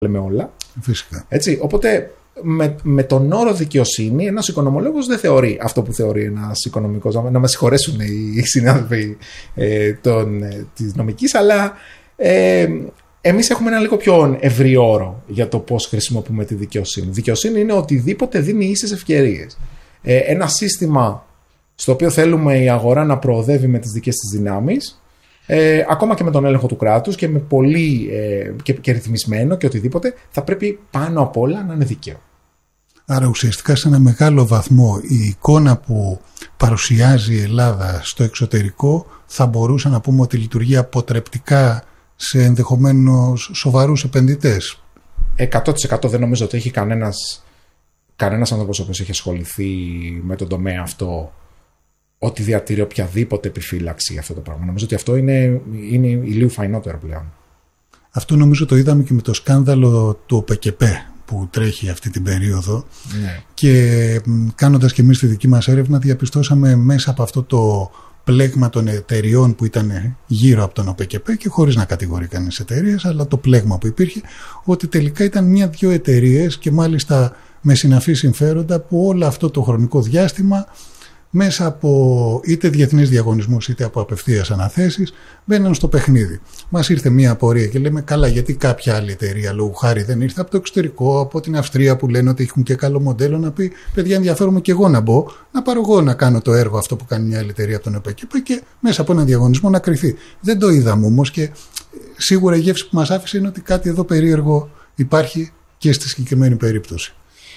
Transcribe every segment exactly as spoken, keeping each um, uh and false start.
λέμε όλα. Φυσικά. Έτσι, οπότε με, με τον όρο δικαιοσύνη, ένας οικονομολόγος δεν θεωρεί αυτό που θεωρεί ένας οικονομικός. Να με συγχωρέσουν οι συνάδελφοι ε, των, ε, της νομικής, αλλά ε, εμείς έχουμε ένα λίγο πιο ευρύ όρο για το πώς χρησιμοποιούμε τη δικαιοσύνη. Δικαιοσύνη είναι οτιδήποτε δίνει ίσες ευκαιρίες. Ε, ένα σύστημα στο οποίο θέλουμε η αγορά να προοδεύει με τις δικές της δυνάμεις. Ε, ακόμα και με τον έλεγχο του κράτους και με πολύ ε, και, και ρυθμισμένο και οτιδήποτε, θα πρέπει πάνω απ' όλα να είναι δίκαιο. Άρα ουσιαστικά σε ένα μεγάλο βαθμό η εικόνα που παρουσιάζει η Ελλάδα στο εξωτερικό θα μπορούσε να πούμε ότι λειτουργεί αποτρεπτικά σε ενδεχομένως σοβαρούς επενδυτές. εκατό τοις εκατό δεν νομίζω ότι έχει κανένας, κανένας άνθρωπος ο οποίος έχει ασχοληθεί με τον τομέα αυτό ότι διατηρεί οποιαδήποτε επιφύλαξη αυτό το πράγμα. Νομίζω ότι αυτό είναι, είναι ηλίου φαϊνότερο πλέον. Αυτό νομίζω το είδαμε και με το σκάνδαλο του ΟΠΕΚΕΠ που τρέχει αυτή την περίοδο. Ναι. Και κάνοντας και εμείς τη δική μας έρευνα διαπιστώσαμε μέσα από αυτό το πλέγμα των εταιριών που ήταν γύρω από τον ΟΠΕΚΕΠ και χωρίς να κατηγορεί κανείς εταιρείες, αλλά το πλέγμα που υπήρχε, ότι τελικά ήταν μια-δυο εταιρείες και μάλιστα με συναφή συμφέροντα που όλο αυτό το χρονικό διάστημα μέσα από είτε διεθνείς διαγωνισμούς είτε από απευθείας αναθέσεις μπαίναν στο παιχνίδι. Μας ήρθε μια απορία και λέμε καλά, γιατί κάποια άλλη εταιρεία λόγου χάρη δεν ήρθε από το εξωτερικό, από την Αυστρία που λένε ότι έχουν και καλό μοντέλο, να πει παιδιά ενδιαφέρομαι και εγώ να μπω, να πάρω εγώ να κάνω το έργο αυτό που κάνει μια άλλη εταιρεία από τον ΕΠΕΚΕΠ και μέσα από έναν διαγωνισμό να κρυθεί. Δεν το είδαμε όμως και σίγουρα η γεύση που μας άφησε είναι ότι κάτι εδώ περίεργο υπάρχει και στη συγκεκριμένη περίπτωση.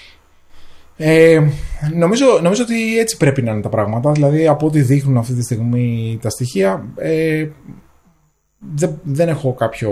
Ε, νομίζω, νομίζω ότι έτσι πρέπει να είναι τα πράγματα. Δηλαδή, από ό,τι δείχνουν αυτή τη στιγμή τα στοιχεία, ε, δεν, δεν έχω κάποιο,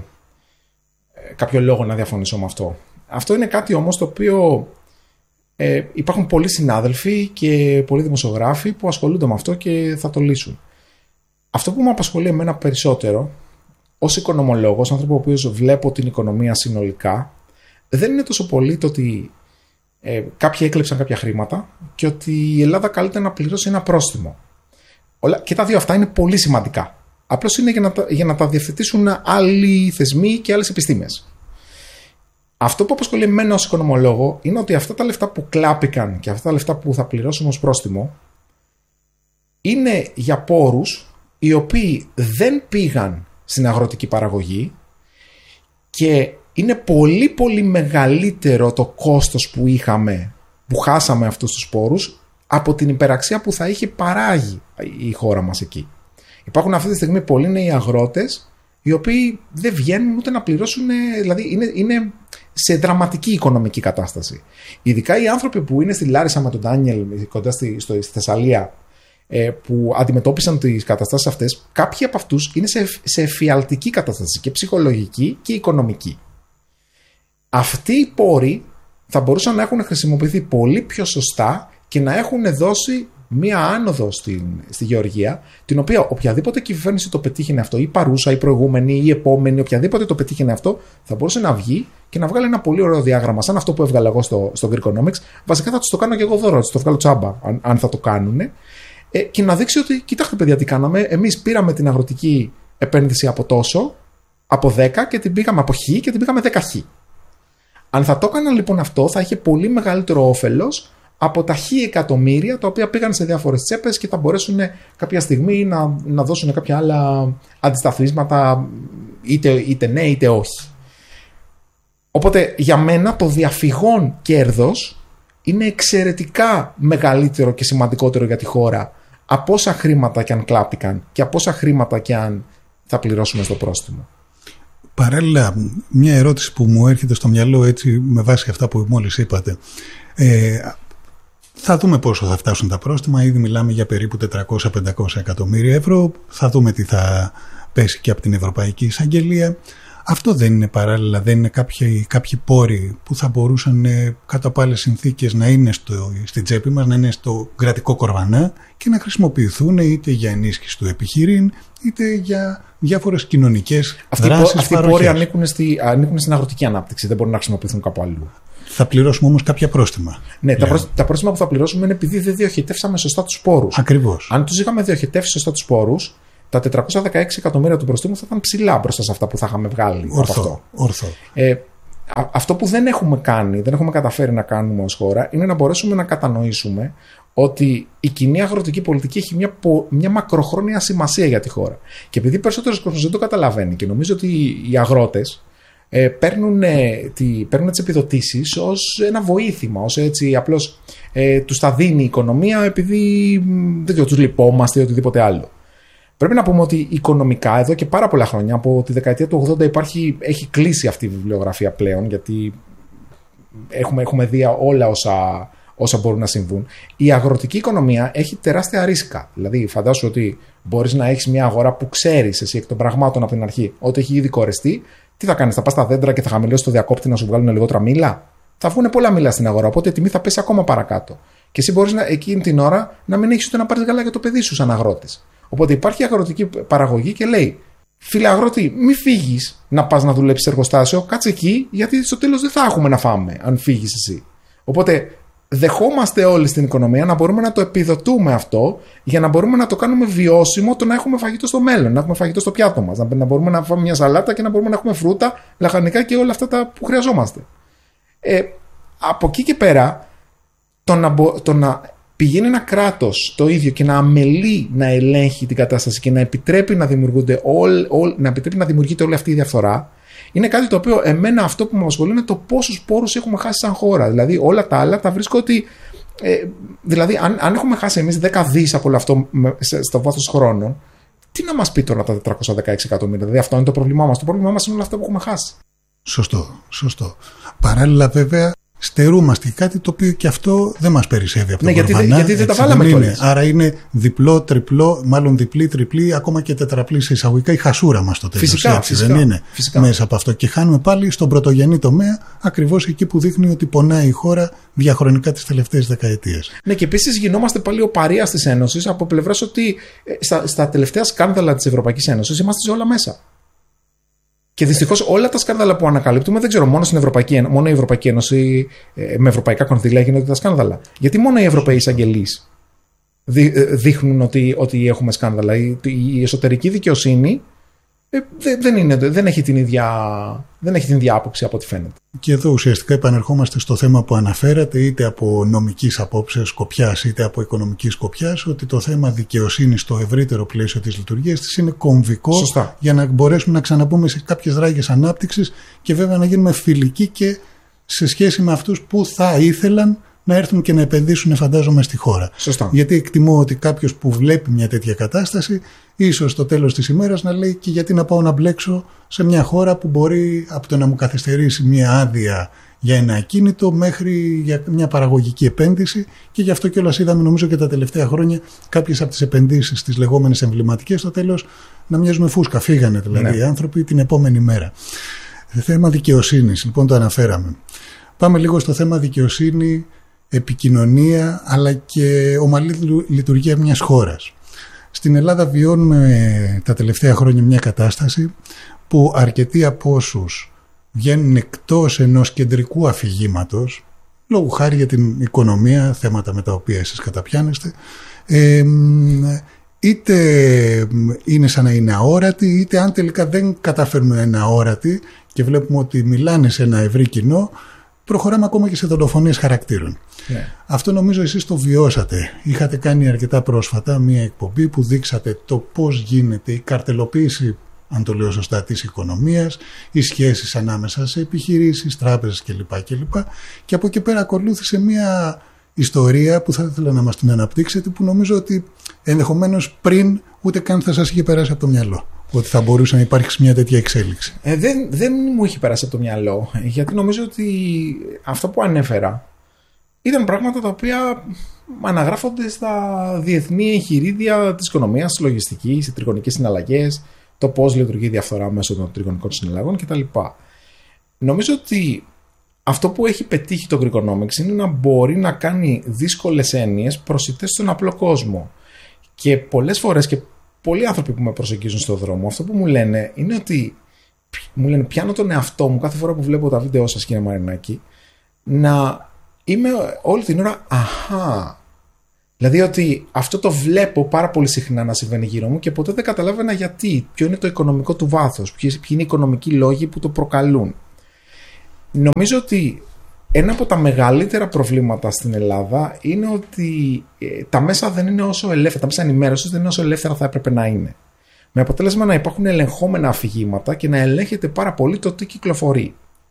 κάποιο λόγο να διαφωνήσω με αυτό. Αυτό είναι κάτι όμως το οποίο ε, υπάρχουν πολλοί συνάδελφοι και πολλοί δημοσιογράφοι που ασχολούνται με αυτό και θα το λύσουν. Αυτό που με απασχολεί εμένα περισσότερο, ως οικονομολόγος, άνθρωπο ο οποίος βλέπω την οικονομία συνολικά, δεν είναι τόσο πολύ το ότι Ε, κάποιοι έκλεψαν κάποια χρήματα και ότι η Ελλάδα καλείται να πληρώσει ένα πρόστιμο. Όλα, και τα δύο αυτά είναι πολύ σημαντικά. Απλώς είναι για να, για να τα διευθετήσουν άλλοι θεσμοί και άλλες επιστήμες. Αυτό που απασχολεί εμένα ως οικονομολόγο είναι ότι αυτά τα λεφτά που κλάπηκαν και αυτά τα λεφτά που θα πληρώσουμε ως πρόστιμο είναι για πόρους οι οποίοι δεν πήγαν στην αγροτική παραγωγή και είναι πολύ πολύ μεγαλύτερο το κόστος που είχαμε, που χάσαμε αυτούς τους πόρους από την υπεραξία που θα είχε παράγει η χώρα μας εκεί. Υπάρχουν αυτή τη στιγμή πολλοί νέοι αγρότες οι οποίοι δεν βγαίνουν ούτε να πληρώσουν, δηλαδή είναι, είναι σε δραματική οικονομική κατάσταση. Ειδικά οι άνθρωποι που είναι στη Λάρισα με τον Ντάνιελ κοντά στη, στο, στη Θεσσαλία που αντιμετώπισαν τις καταστάσεις αυτές, κάποιοι από αυτούς είναι σε, σε εφιαλτική κατάσταση και ψυχολογική και οικονομική. Αυτοί οι πόροι θα μπορούσαν να έχουν χρησιμοποιηθεί πολύ πιο σωστά και να έχουν δώσει μία άνοδο στην, στη γεωργία, την οποία οποιαδήποτε κυβέρνηση το πετύχαινε αυτό, η παρούσα, η προηγούμενη, η επόμενη, οποιαδήποτε το πετύχαινε αυτό, θα μπορούσε να βγει και να βγάλει ένα πολύ ωραίο διάγραμμα, σαν αυτό που έβγαλα εγώ στο, στο Greekonomics. Βασικά θα τους το κάνω και εγώ δώρο, θα το βγάλω τσάμπα, αν, αν θα το κάνουν. Ε, και να δείξει ότι, κοιτάξτε παιδιά, τι κάναμε. Εμείς πήραμε την αγροτική επένδυση από τόσο, από δέκα και την πήγαμε από χ και την πήγαμε δέκα χ. Αν θα το έκαναν λοιπόν αυτό, θα είχε πολύ μεγαλύτερο όφελος από τα χι εκατομμύρια τα οποία πήγαν σε διάφορες τσέπες και θα μπορέσουν κάποια στιγμή να, να δώσουν κάποια άλλα αντισταθμίσματα, είτε, είτε ναι είτε όχι. Οπότε για μένα το διαφυγόν κέρδος είναι εξαιρετικά μεγαλύτερο και σημαντικότερο για τη χώρα από όσα χρήματα και αν κλάπηκαν και από όσα χρήματα και αν θα πληρώσουμε στο πρόστιμο. Παράλληλα, μια ερώτηση που μου έρχεται στο μυαλό έτσι με βάση αυτά που μόλις είπατε. Ε, θα δούμε πόσο θα φτάσουν τα πρόστιμα. Ήδη μιλάμε για περίπου τετρακόσια με πεντακόσια εκατομμύρια ευρώ. Θα δούμε τι θα πέσει και από την Ευρωπαϊκή Εισαγγελία. Αυτό δεν είναι παράλληλα, δεν είναι κάποιοι, κάποιοι πόροι που θα μπορούσαν ε, κατά από άλλες συνθήκες να είναι στο, στην τσέπη μας, να είναι στο κρατικό κορβανά και να χρησιμοποιηθούν είτε για ενίσχυση του επιχειρήν είτε για διάφορες κοινωνικές αυτοί δράσεις. Αυτοί οι πόροι ανήκουν, στη, ανήκουν στην αγροτική ανάπτυξη, δεν μπορούν να χρησιμοποιηθούν κάπου αλλού. Θα πληρώσουμε όμως κάποια πρόστιμα. Ναι, τα, πρό, τα πρόστιμα που θα πληρώσουμε είναι επειδή δεν διοχετεύσαμε σωστά τους πόρους. Ακριβώς. Αν τους είχαμε διοχετεύσει σωστά τους πόρους, τα τετρακόσια δεκαέξι εκατομμύρια του προστίμου θα ήταν ψηλά μπροστά σε αυτά που θα είχαμε βγάλει. Ορθό, από αυτό. Ορθό. Ε, αυτό που δεν έχουμε κάνει, δεν έχουμε καταφέρει να κάνουμε ως χώρα, είναι να μπορέσουμε να κατανοήσουμε ότι η κοινή αγροτική πολιτική έχει μια, μια μακροχρόνια σημασία για τη χώρα. Και επειδή περισσότερος κόσμος δεν το καταλαβαίνει και νομίζω ότι οι αγρότες ε, παίρνουν, ε, τι, παίρνουν τις επιδοτήσεις ως ένα βοήθημα, ως έτσι απλώς ε, τους τα δίνει η οικονομία επειδή δεν τους λυπόμαστε ή οτιδήποτε άλλο. Πρέπει να πούμε ότι οικονομικά εδώ και πάρα πολλά χρόνια, από τη δεκαετία του ογδόντα υπάρχει, έχει κλείσει αυτή η βιβλιογραφία πλέον, γιατί έχουμε, έχουμε δει όλα όσα, όσα μπορούν να συμβούν. Η αγροτική οικονομία έχει τεράστια ρίσκα. Δηλαδή, φαντάσου ότι μπορείς να έχεις μια αγορά που ξέρεις εσύ εκ των πραγμάτων από την αρχή ότι έχει ήδη κορεστεί. Τι θα κάνεις, θα πας στα δέντρα και θα χαμηλώσεις το διακόπτη να σου βγάλουν λιγότερα μήλα? Θα βγουν πολλά μήλα στην αγορά, οπότε η τιμή θα πέσει ακόμα παρακάτω. Και εσύ μπορείς εκείνη την ώρα να μην έχεις ούτε να πάρεις γάλα για το παιδί σου σαν αγρότης. Οπότε υπάρχει αγροτική παραγωγή και λέει: φίλε αγρότη, μη φύγεις να πας να δουλέψεις σε εργοστάσιο, κάτσε εκεί, γιατί στο τέλος δεν θα έχουμε να φάμε αν φύγεις εσύ. Οπότε δεχόμαστε όλοι στην οικονομία να μπορούμε να το επιδοτούμε αυτό για να μπορούμε να το κάνουμε βιώσιμο το να έχουμε φαγητό στο μέλλον, να έχουμε φαγητό στο πιάτο μας, να μπορούμε να φάμε μια σαλάτα και να μπορούμε να έχουμε φρούτα, λαχανικά και όλα αυτά τα που χρειαζόμαστε. Ε, από εκεί και πέρα, το να, το να πηγαίνει ένα κράτος το ίδιο και να αμελεί να ελέγχει την κατάσταση και να επιτρέπει να, δημιουργούνται όλ, όλ, να επιτρέπει να δημιουργείται όλη αυτή η διαφθορά, είναι κάτι το οποίο εμένα αυτό που με απασχολεί είναι το πόσους πόρους έχουμε χάσει σαν χώρα. Δηλαδή όλα τα άλλα τα βρίσκω ότι. Ε, δηλαδή, αν, αν έχουμε χάσει εμείς δέκα δις από όλο αυτό στο βάθος χρόνων, τι να μας πει τώρα τα τετρακόσια δεκαέξι εκατομμύρια? Δηλαδή, αυτό είναι το πρόβλημά μας. Το πρόβλημά μας είναι όλα αυτά που έχουμε χάσει. Σωστό, σωστό. Παράλληλα, βέβαια, στερούμαστε κάτι το οποίο και αυτό δεν μας περισσεύει από τον ναι, Κορβανά. Γιατί, γιατί δεν τα βάλαμε κιόλας. Άρα είναι διπλό, τριπλό, μάλλον διπλή, τριπλή, ακόμα και τετραπλή σε εισαγωγικά η χασούρα μας το τέλος. Φυσικά, έτσι, φυσικά, δεν είναι φυσικά. Μέσα από αυτό. Και χάνουμε πάλι στον πρωτογενή τομέα, ακριβώς εκεί που δείχνει ότι πονάει η χώρα διαχρονικά τις τελευταίες δεκαετίες. Ναι, και επίσης γινόμαστε πάλι ο παρείας της Ένωσης από πλευράς ότι στα, στα τελευταία σκάνδαλα της Ευρωπαϊκής Ένωσης είμαστε σε όλα μέσα. Και δυστυχώς όλα τα σκάνδαλα που ανακαλύπτουμε, δεν ξέρω, μόνο, στην Ευρωπαϊκή, μόνο η Ευρωπαϊκή Ένωση με ευρωπαϊκά κονδύλια γίνονται τα σκάνδαλα. Γιατί μόνο οι Ευρωπαίοι εισαγγελείς δείχνουν ότι, ότι έχουμε σκάνδαλα. Η, η εσωτερική δικαιοσύνη ε, δεν, είναι, δεν, έχει την ίδια, δεν έχει την ίδια άποψη από ό,τι φαίνεται. Και εδώ ουσιαστικά επανερχόμαστε στο θέμα που αναφέρατε, είτε από νομικής απόψεως σκοπιάς είτε από οικονομικής σκοπιάς, ότι το θέμα δικαιοσύνης στο ευρύτερο πλαίσιο της λειτουργίας της είναι κομβικό. Σωστά. Για να μπορέσουμε να ξαναμπούμε σε κάποιες ράγες ανάπτυξης και βέβαια να γίνουμε φιλικοί και σε σχέση με αυτούς που θα ήθελαν να έρθουν και να επενδύσουν, φαντάζομαι, στη χώρα. Σωστά. Γιατί εκτιμώ ότι κάποιος που βλέπει μια τέτοια κατάσταση, ίσως στο τέλος της ημέρας να λέει: και γιατί να πάω να μπλέξω σε μια χώρα που μπορεί από το να μου καθυστερήσει μια άδεια για ένα ακίνητο μέχρι για μια παραγωγική επένδυση. Και γι' αυτό κιόλας είδαμε, νομίζω, και τα τελευταία χρόνια κάποιες από τις επενδύσεις, τις λεγόμενες εμβληματικές, στο τέλος να μοιάζουν φούσκα. Φύγανε δηλαδή ναι. οι άνθρωποι την επόμενη μέρα. Θέμα δικαιοσύνης, λοιπόν, το αναφέραμε. Πάμε λίγο στο θέμα δικαιοσύνη, επικοινωνία, αλλά και ομαλή λειτουργία μιας χώρας. Στην Ελλάδα βιώνουμε τα τελευταία χρόνια μια κατάσταση που αρκετοί από όσους βγαίνουν εκτός ενός κεντρικού αφηγήματος, λόγω χάρη για την οικονομία, θέματα με τα οποία εσείς καταπιάνεστε, ε, είτε είναι σαν να είναι αόρατοι, είτε αν τελικά δεν καταφέρνουν να είναι αόρατοι και βλέπουμε ότι μιλάνε σε ένα ευρύ κοινό, προχωράμε ακόμα και σε δολοφονίες χαρακτήρων. Yeah. Αυτό νομίζω εσείς το βιώσατε. Είχατε κάνει αρκετά πρόσφατα μία εκπομπή που δείξατε το πώς γίνεται η καρτελοποίηση, αν το λέω σωστά, της οικονομίας, οι σχέσεις ανάμεσα σε επιχειρήσεις, τράπεζες κλπ. κλπ. Και από εκεί πέρα ακολούθησε μία ιστορία που θα ήθελα να μας την αναπτύξετε, που νομίζω ότι ενδεχομένως πριν ούτε καν θα σας είχε περάσει από το μυαλό ότι θα μπορούσε να υπάρξει μια τέτοια εξέλιξη. Ε, δεν, δεν μου είχε περάσει από το μυαλό, γιατί νομίζω ότι αυτό που ανέφερα ήταν πράγματα τα οποία αναγράφονται στα διεθνή εγχειρίδια της οικονομίας, της λογιστικής, οι τριγωνικές συναλλαγές, το πώς λειτουργεί η διαφθορά μέσω των τριγωνικών συναλλαγών κτλ. Νομίζω ότι αυτό που έχει πετύχει το Greekonomics είναι να μπορεί να κάνει δύσκολες έννοιες προσιτές στον απλό κόσμο. Και πολλές φορές και πολλοί άνθρωποι που με προσεγγίζουν στον δρόμο, αυτό που μου λένε είναι ότι μου λένε, πιάνω τον εαυτό μου κάθε φορά που βλέπω τα βίντεο σας, κύριε Μαρινάκη, να είμαι όλη την ώρα αχά. Δηλαδή ότι αυτό το βλέπω πάρα πολύ συχνά να συμβαίνει γύρω μου και ποτέ δεν καταλάβαινα γιατί, ποιο είναι το οικονομικό του βάθος, ποιοι είναι οι οικονομικοί λόγοι που το προκαλούν. Νομίζω ότι ένα από τα μεγαλύτερα προβλήματα στην Ελλάδα είναι ότι ε, τα μέσα δεν είναι όσο ελεύθερα, τα μέσα ενημέρωσης δεν είναι όσο ελεύθερα θα έπρεπε να είναι. Με αποτέλεσμα να υπάρχουν ελεγχόμενα αφηγήματα και να ελέγχεται πάρα πολύ το τι κυκλοφορεί.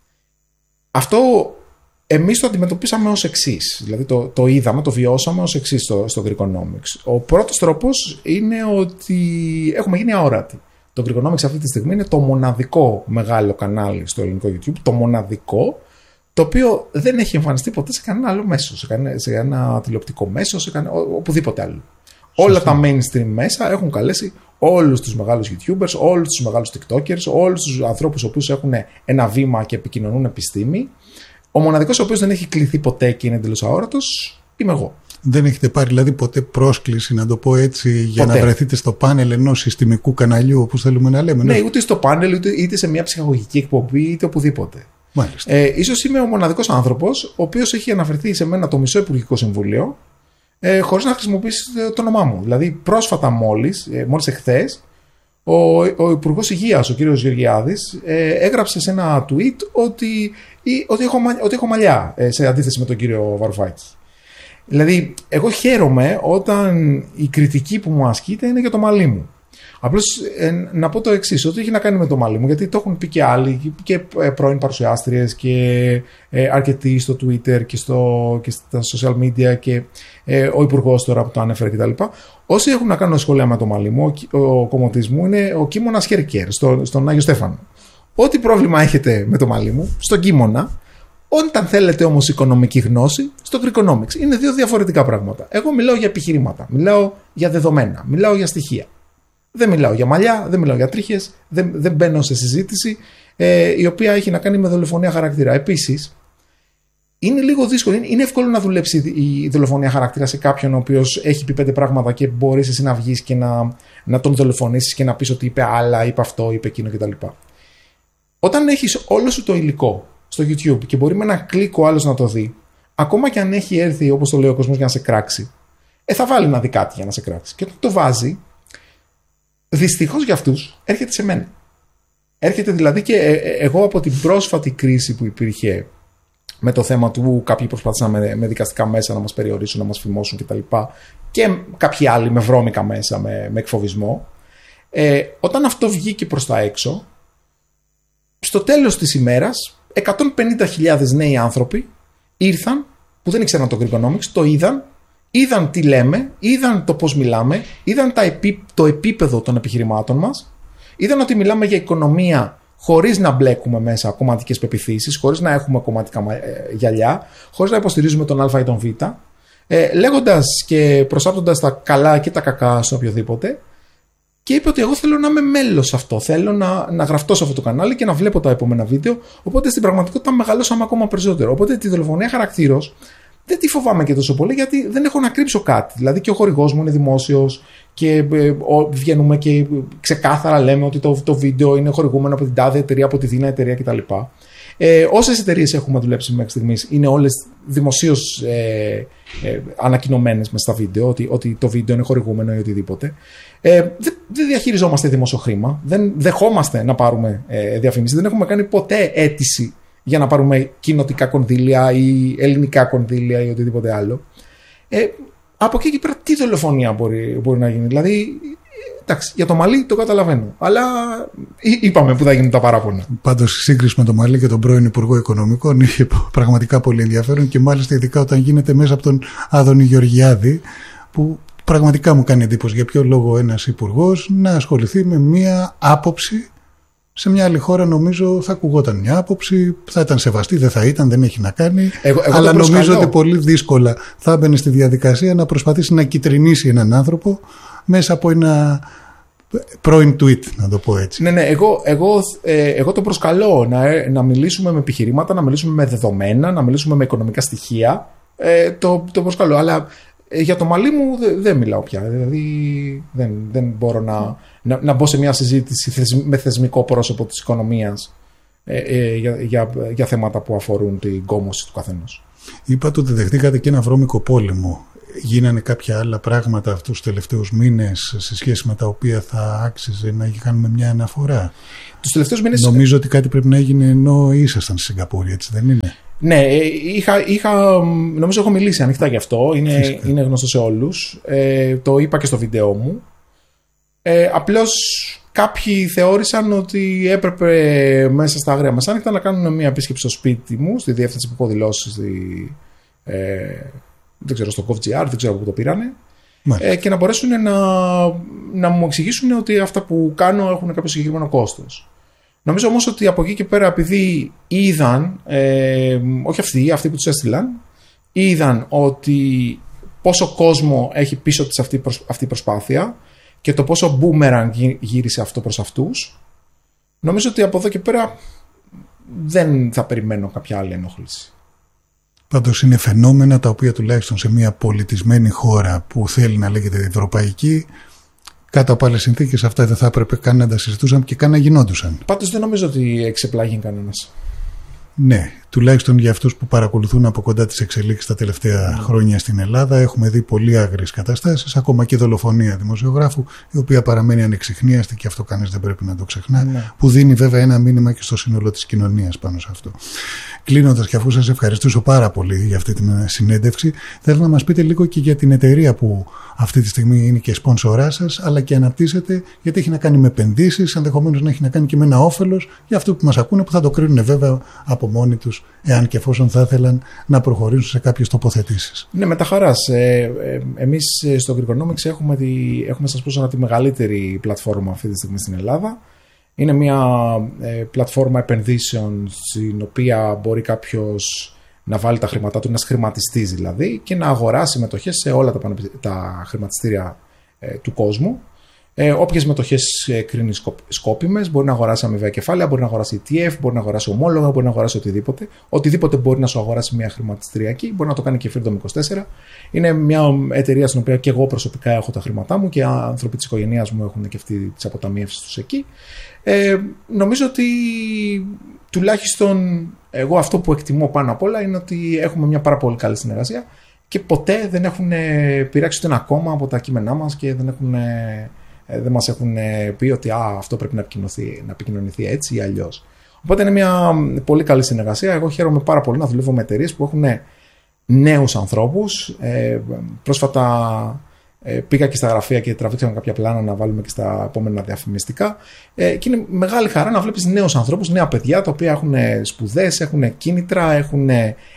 Αυτό εμείς το αντιμετωπίσαμε ως εξής. Δηλαδή το, το είδαμε, το βιώσαμε ως εξής στο, στο Greekonomics. Ο πρώτος τρόπος είναι ότι έχουμε γίνει αόρατοι. Το Greekonomics αυτή τη στιγμή είναι το μοναδικό μεγάλο κανάλι στο ελληνικό YouTube, το μοναδικό, το οποίο δεν έχει εμφανιστεί ποτέ σε κανένα άλλο μέσο, σε κανένα, σε κανένα τηλεοπτικό μέσο, σε κανένα, οπουδήποτε άλλο. Σωστή. Όλα τα mainstream μέσα έχουν καλέσει όλους τους μεγάλους YouTubers, όλους τους μεγάλους TikTokers, όλους τους ανθρώπους οι οποίους έχουν ένα βήμα και επικοινωνούν επιστήμη. Ο μοναδικός ο οποίος δεν έχει κληθεί ποτέ και είναι εντελώς αόρατος είμαι εγώ. Δεν έχετε πάρει δηλαδή ποτέ πρόσκληση, να το πω έτσι, για ποτέ. Να βρεθείτε στο πάνελ ενός συστημικού καναλιού, όπως θέλουμε να λέμε? Ναι, ναι, ούτε στο πάνελ, είτε, είτε σε μια ψυχαγωγική εκπομπή, είτε οπουδήποτε. Ε, ίσως είμαι ο μοναδικός άνθρωπος ο οποίος έχει αναφερθεί σε μένα το μισό Υπουργικό Συμβούλιο ε, χωρίς να χρησιμοποιήσει το όνομά μου. Δηλαδή, πρόσφατα μόλις, ε, μόλις εχθές, ο, ο Υπουργός Υγείας, ο κύριος Γεωργιάδης, ε, έγραψε σε ένα tweet ότι, ή, ότι, έχω, ότι έχω μαλλιά ε, σε αντίθεση με τον κύριο Βαρουφάκη. Δηλαδή, εγώ χαίρομαι όταν η κριτική που μου ασκείται είναι για το μαλλί μου. Απλώς ε, να πω το εξής, ότι έχει να κάνει με το μαλλί μου, γιατί το έχουν πει και άλλοι, και ε, πρώην παρουσιάστριες και ε, αρκετοί στο Twitter και, στο, και στα social media και ε, ο υπουργός τώρα που το ανέφερε κτλ. Όσοι έχουν να κάνουν σχόλια με το μαλλί μου, ο, ο κομμωτής μου είναι ο Κίμωνας Χέρκερ, στο, στον Άγιο Στέφανο. Ό,τι πρόβλημα έχετε με το μαλλί μου, στον Κίμωνα, όταν θέλετε όμως οικονομική γνώση, στο Greekonomics. Είναι δύο διαφορετικά πράγματα. Εγώ μιλάω για επιχειρήματα, μιλάω για δεδομένα, μιλάω για στοιχεία. Δεν μιλάω για μαλλιά, δεν μιλάω για τρίχες, δεν, δεν μπαίνω σε συζήτηση ε, η οποία έχει να κάνει με δολοφονία χαρακτήρα. Επίσης, είναι λίγο δύσκολο, είναι, είναι εύκολο να δουλέψει η δολοφονία χαρακτήρα σε κάποιον ο οποίος έχει πει πέντε πράγματα και μπορείς εσύ να βγεις και να, να τον δολοφονήσεις και να πεις ότι είπε άλλα, είπε αυτό, είπε εκείνο κτλ. Όταν έχεις όλο σου το υλικό στο YouTube και μπορεί με ένα κλικ ο άλλος να το δει, ακόμα και αν έχει έρθει, όπως το λέει ο κόσμος, για να σε κράξει, ε, θα βάλει να δει κάτι για να σε κράξει. Και όταν το βάζει, δυστυχώς για αυτούς έρχεται σε μένα. Έρχεται δηλαδή και ε, ε, εγώ από την πρόσφατη κρίση που υπήρχε με το θέμα του κάποιοι προσπάθησαν με, με δικαστικά μέσα να μας περιορίσουν, να μας φημώσουν κτλ. Και, και κάποιοι άλλοι με βρώμικα μέσα, με, με εκφοβισμό. Ε, όταν αυτό βγήκε προς τα έξω, στο τέλος της ημέρας, εκατόν πενήντα χιλιάδες νέοι άνθρωποι ήρθαν που δεν ήξεραν το Greekonomics, το είδαν, είδαν τι λέμε, είδαν το πώς μιλάμε, είδαν τα επί, το επίπεδο των επιχειρημάτων μας, είδαν ότι μιλάμε για οικονομία χωρίς να μπλέκουμε μέσα κομματικές πεποιθήσεις, χωρίς να έχουμε κομματικά γυαλιά, χωρίς να υποστηρίζουμε τον Α ή τον Β, ε, λέγοντας και προσάπτοντας τα καλά και τα κακά σε οποιοδήποτε. Και είπε ότι εγώ θέλω να είμαι μέλος σε αυτό. Θέλω να, να γραφτώ σε αυτό το κανάλι και να βλέπω τα επόμενα βίντεο. Οπότε στην πραγματικότητα μεγαλώσαμε ακόμα περισσότερο. Οπότε τη δολοφονία χαρακτήρος δεν τη φοβάμαι και τόσο πολύ, γιατί δεν έχω να κρύψω κάτι. Δηλαδή και ο χορηγός μου είναι δημόσιος και ε, ο, βγαίνουμε και ξεκάθαρα λέμε ότι το, το βίντεο είναι χορηγούμενο από την τάδε εταιρεία, από τη δίνα εταιρεία κτλ. Ε, όσες εταιρείες έχουμε δουλέψει μέχρι στιγμής είναι όλες δημοσίως ε, ε, ανακοινωμένες μες στα βίντεο, ότι, ότι το βίντεο είναι χορηγούμενο ή οτιδήποτε. Ε, δεν, δεν διαχειριζόμαστε δημόσιο χρήμα, δεν δεχόμαστε να πάρουμε ε, διαφήμιση, δεν έχουμε κάνει ποτέ αίτηση για να πάρουμε κοινοτικά κονδύλια ή ελληνικά κονδύλια ή οτιδήποτε άλλο. Ε, από εκεί και πέρα τι δολοφονία μπορεί, μπορεί να γίνει. Δηλαδή, εντάξει, για το μαλλί το καταλαβαίνω. Αλλά είπαμε που θα γίνουν τα παράπονα. Πάντως η σύγκριση με το μαλλί και τον πρώην Υπουργό Οικονομικών είχε πραγματικά πολύ ενδιαφέρον, και μάλιστα ειδικά όταν γίνεται μέσα από τον Άδωνη Γεωργιάδη, που πραγματικά μου κάνει εντύπωση για ποιο λόγο ένας υπουργός να ασχοληθεί με μία άποψη. Σε μια άλλη χώρα νομίζω θα ακουγόταν μια άποψη, θα ήταν σεβαστή, δεν θα ήταν, δεν έχει να κάνει. Εγώ, εγώ αλλά νομίζω ότι πολύ δύσκολα θα έμπαινε στη διαδικασία να προσπαθήσει να κυτρινίσει έναν άνθρωπο μέσα από ένα πρώην tweet, να το πω έτσι. Ναι, ναι, εγώ, εγώ, ε, εγώ το προσκαλώ να, να μιλήσουμε με επιχειρήματα, να μιλήσουμε με δεδομένα, να μιλήσουμε με οικονομικά στοιχεία. Ε, το, το προσκαλώ, αλλά ε, για το μαλλί μου δεν δε μιλάω πια. Δηλαδή δεν, δεν μπορώ να, να, να μπω σε μια συζήτηση θεσμ, με θεσμικό πρόσωπο της οικονομίας ε, ε, για, για, για θέματα που αφορούν την κόμωση του καθενός. Είπατε ότι δεχτήκατε και ένα βρώμικο πόλεμο. γίνανε κάποια άλλα πράγματα αυτούς τους τελευταίους μήνες σε σχέση με τα οποία θα άξιζε να κάνουμε μια αναφορά? Τους τελευταίους μήνες... Νομίζω ότι κάτι πρέπει να έγινε ενώ ήσασταν στη Σιγκαπούρη, έτσι δεν είναι? Ναι, είχα, είχα, νομίζω έχω μιλήσει ανοιχτά γι' αυτό, είναι, είναι γνωστό σε όλους, ε, το είπα και στο βίντεο μου. Ε, απλώς κάποιοι θεώρησαν ότι έπρεπε μέσα στα αγραία μεσάνυχτα να κάνουν μια επίσκεψη στο σπίτι μου, στη διεύθυνση που έχω δηλώσει, στη, ε, δεν ξέρω, στο GovGR, δεν ξέρω από πού το πήρανε, ε, και να μπορέσουν να, να μου εξηγήσουν ότι αυτά που κάνω έχουν κάποιο συγκεκριμένο κόστος. Νομίζω όμως ότι από εκεί και πέρα, επειδή είδαν, ε, όχι αυτοί, αυτοί που τους έστειλαν, είδαν ότι πόσο κόσμο έχει πίσω της αυτή, αυτή η προσπάθεια και το πόσο boomerang γύρισε αυτό προς αυτούς, νομίζω ότι από εδώ και πέρα δεν θα περιμένω κάποια άλλη ενόχληση. Πάντως είναι φαινόμενα τα οποία τουλάχιστον σε μια πολιτισμένη χώρα που θέλει να λέγεται ευρωπαϊκή, κάτω από άλλες συνθήκες αυτά δεν θα έπρεπε καν να τα συζητούσαν και καν να γινόντουσαν. Πάντως δεν νομίζω ότι εξεπλάγει κανένας. Ναι, τουλάχιστον για αυτούς που παρακολουθούν από κοντά τις εξελίξεις τα τελευταία mm. χρόνια στην Ελλάδα, έχουμε δει πολύ άγριες καταστάσεις, ακόμα και δολοφονία δημοσιογράφου, η οποία παραμένει ανεξιχνίαστη και αυτό κανείς δεν πρέπει να το ξεχνά, mm. που δίνει βέβαια ένα μήνυμα και στο σύνολο της κοινωνίας πάνω σε αυτό. Κλείνοντας, και αφού σας ευχαριστήσω πάρα πολύ για αυτή την συνέντευξη, θέλω να μας πείτε λίγο και για την εταιρεία που αυτή τη στιγμή είναι και σπόνσορά σας, αλλά και αναπτύσσεται, γιατί έχει να κάνει με επενδύσεις, ενδεχομένως να έχει να κάνει και με ένα όφελος για αυτούς που μας ακούνε, που θα το κρίνουν βέβαια από μόνοι τους, εάν και εφόσον θα ήθελαν να προχωρήσουν σε κάποιες τοποθετήσεις. Ναι, με τα χαράς. Ε, ε, εμείς στο Greekonomics έχουμε, τη, έχουμε σας πω τη μεγαλύτερη πλατφόρμα αυτή τη στιγμή στην Ελλάδα. Είναι μια ε, πλατφόρμα επενδύσεων στην οποία μπορεί κάποιος να βάλει τα χρήματά του, να σχηματιστεί δηλαδή, και να αγοράσει μετοχές σε όλα τα, τα χρηματιστήρια ε, του κόσμου. Ε, όποιες μετοχές ε, κρίνει σκόπιμες, μπορεί να αγοράσει αμοιβαία κεφάλαια, μπορεί να αγοράσει ι τι εφ, μπορεί να αγοράσει ομόλογα, μπορεί να αγοράσει οτιδήποτε. Οτιδήποτε μπορεί να σου αγοράσει μια χρηματιστηριακή, μπορεί να το κάνει και Freedom είκοσι τέσσερα. Είναι μια εταιρεία στην οποία και εγώ προσωπικά έχω τα χρήματά μου και άνθρωποι της οικογένειάς μου έχουν και αυτοί τις αποταμιεύσεις τους εκεί. Ε, νομίζω ότι τουλάχιστον εγώ αυτό που εκτιμώ πάνω απ' όλα είναι ότι έχουμε μια πάρα πολύ καλή συνεργασία και ποτέ δεν έχουν πειράξει ούτε ένα κόμμα από τα κείμενά μας και δεν, έχουν, δεν μας έχουν πει ότι α, αυτό πρέπει να επικοινωνηθεί, να επικοινωνηθεί έτσι ή αλλιώς. Οπότε είναι μια πολύ καλή συνεργασία. Εγώ χαίρομαι πάρα πολύ να δουλεύω με εταιρείες που έχουν νέους ανθρώπους. Ε, πρόσφατα Ε, πήγα και στα γραφεία και τραβήξαμε κάποια πλάνα να βάλουμε και στα επόμενα διαφημιστικά. Ε, και είναι μεγάλη χαρά να βλέπεις νέους ανθρώπους, νέα παιδιά τα οποία έχουν σπουδές, έχουν κίνητρα, έχουν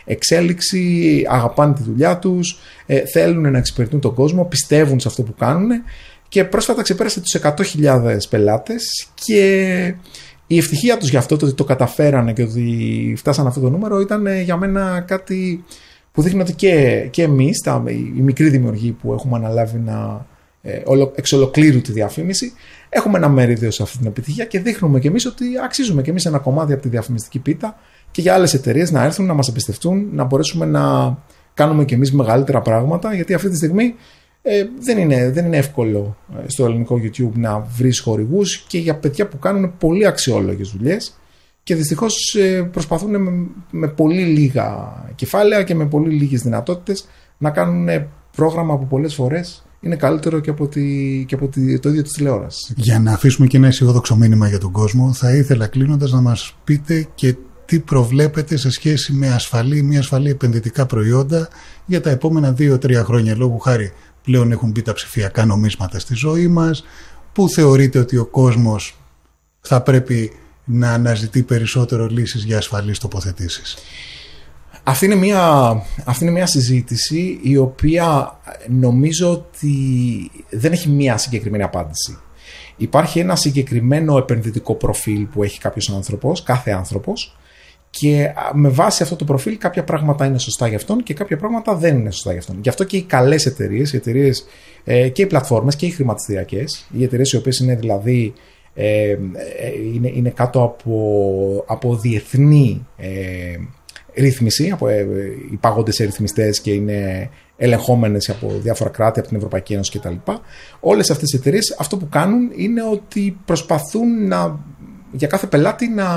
εξέλιξη, αγαπάνε τη δουλειά τους, ε, θέλουν να εξυπηρετούν τον κόσμο, πιστεύουν σε αυτό που κάνουν. Και πρόσφατα ξεπέρασε τους εκατό χιλιάδες πελάτες και η ευτυχία τους για αυτό, το ότι το καταφέρανε και ότι φτάσανε αυτό το νούμερο, ήταν για μένα κάτι που δείχνει ότι και, και εμείς, τα, οι μικροί δημιουργοί που έχουμε αναλάβει να, ε, ολο, εξ ολοκλήρου τη διαφήμιση, έχουμε ένα μερίδιο σε αυτή την επιτυχία και δείχνουμε και εμείς ότι αξίζουμε και εμείς ένα κομμάτι από τη διαφημιστική πίτα και για άλλες εταιρείες να έρθουν, να μας εμπιστευτούν, να μπορέσουμε να κάνουμε και εμείς μεγαλύτερα πράγματα, γιατί αυτή τη στιγμή ε, δεν, είναι, δεν είναι εύκολο στο ελληνικό YouTube να βρεις χορηγούς και για παιδιά που κάνουν πολύ αξιόλογες δουλειές. Και δυστυχώς προσπαθούν με, με πολύ λίγα κεφάλαια και με πολύ λίγες δυνατότητες να κάνουν πρόγραμμα που πολλές φορές είναι καλύτερο και από, τη, και από τη, το ίδιο της τηλεόρασης. Για να αφήσουμε και ένα αισιόδοξο μήνυμα για τον κόσμο, θα ήθελα κλείνοντας να μας πείτε και τι προβλέπετε σε σχέση με ασφαλή, μη ασφαλή επενδυτικά προϊόντα για τα επόμενα δύο τρία χρόνια. Λόγου χάρη πλέον έχουν μπει τα ψηφιακά νομίσματα στη ζωή μας. Πού θεωρείτε ότι ο κόσμος θα πρέπει να αναζητεί περισσότερο λύσεις για ασφαλείς τοποθετήσεις? Αυτή είναι μια, αυτή είναι μια συζήτηση η οποία νομίζω ότι δεν έχει μια συγκεκριμένη απάντηση. Υπάρχει ένα συγκεκριμένο επενδυτικό προφίλ που έχει κάποιος άνθρωπος, κάθε άνθρωπος, και με βάση αυτό το προφίλ κάποια πράγματα είναι σωστά για αυτόν και κάποια πράγματα δεν είναι σωστά για αυτόν. Γι' αυτό και οι καλές εταιρείες, οι εταιρείες ε, και οι πλατφόρμες και οι χρηματιστηριακές, οι εταιρείες οι οποίες είναι δηλαδή Ε, είναι, είναι κάτω από, από διεθνή ε, ρύθμιση, από ε, υπάγονται σε ρυθμιστές και είναι ελεγχόμενες από διάφορα κράτη, από την Ευρωπαϊκή Ένωση κτλ. Όλες αυτές οι εταιρείες αυτό που κάνουν είναι ότι προσπαθούν να, για κάθε πελάτη να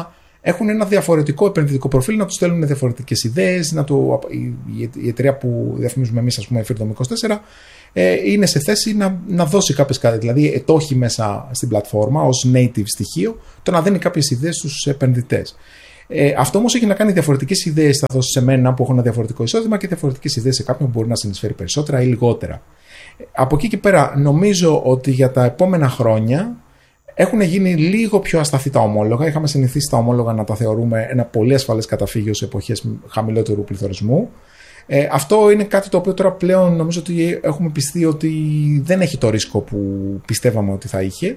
έχουν ένα διαφορετικό επενδυτικό προφίλ, να του στέλνουν διαφορετικές ιδέες. Να το, η, η εταιρεία που διαφημίζουμε εμείς, ας πούμε, η Freedom είκοσι τέσσερα, ε, είναι σε θέση να, να δώσει κάποιες κάτι, δηλαδή ετόχει μέσα στην πλατφόρμα ως native στοιχείο, το να δίνει κάποιες ιδέες στους επενδυτές. Ε, αυτό όμως έχει να κάνει διαφορετικές ιδέες, θα δώσει σε μένα που έχω ένα διαφορετικό εισόδημα και διαφορετικές ιδέες σε κάποιον που μπορεί να συνεισφέρει περισσότερα ή λιγότερα. Από εκεί και πέρα, νομίζω ότι για τα επόμενα χρόνια έχουν γίνει λίγο πιο ασταθή τα ομόλογα. Είχαμε συνηθίσει τα ομόλογα να τα θεωρούμε ένα πολύ ασφαλές καταφύγιο σε εποχές χαμηλότερου πληθωρισμού. Ε, αυτό είναι κάτι το οποίο τώρα πλέον νομίζω ότι έχουμε πιστεί ότι δεν έχει το ρίσκο που πιστεύαμε ότι θα είχε.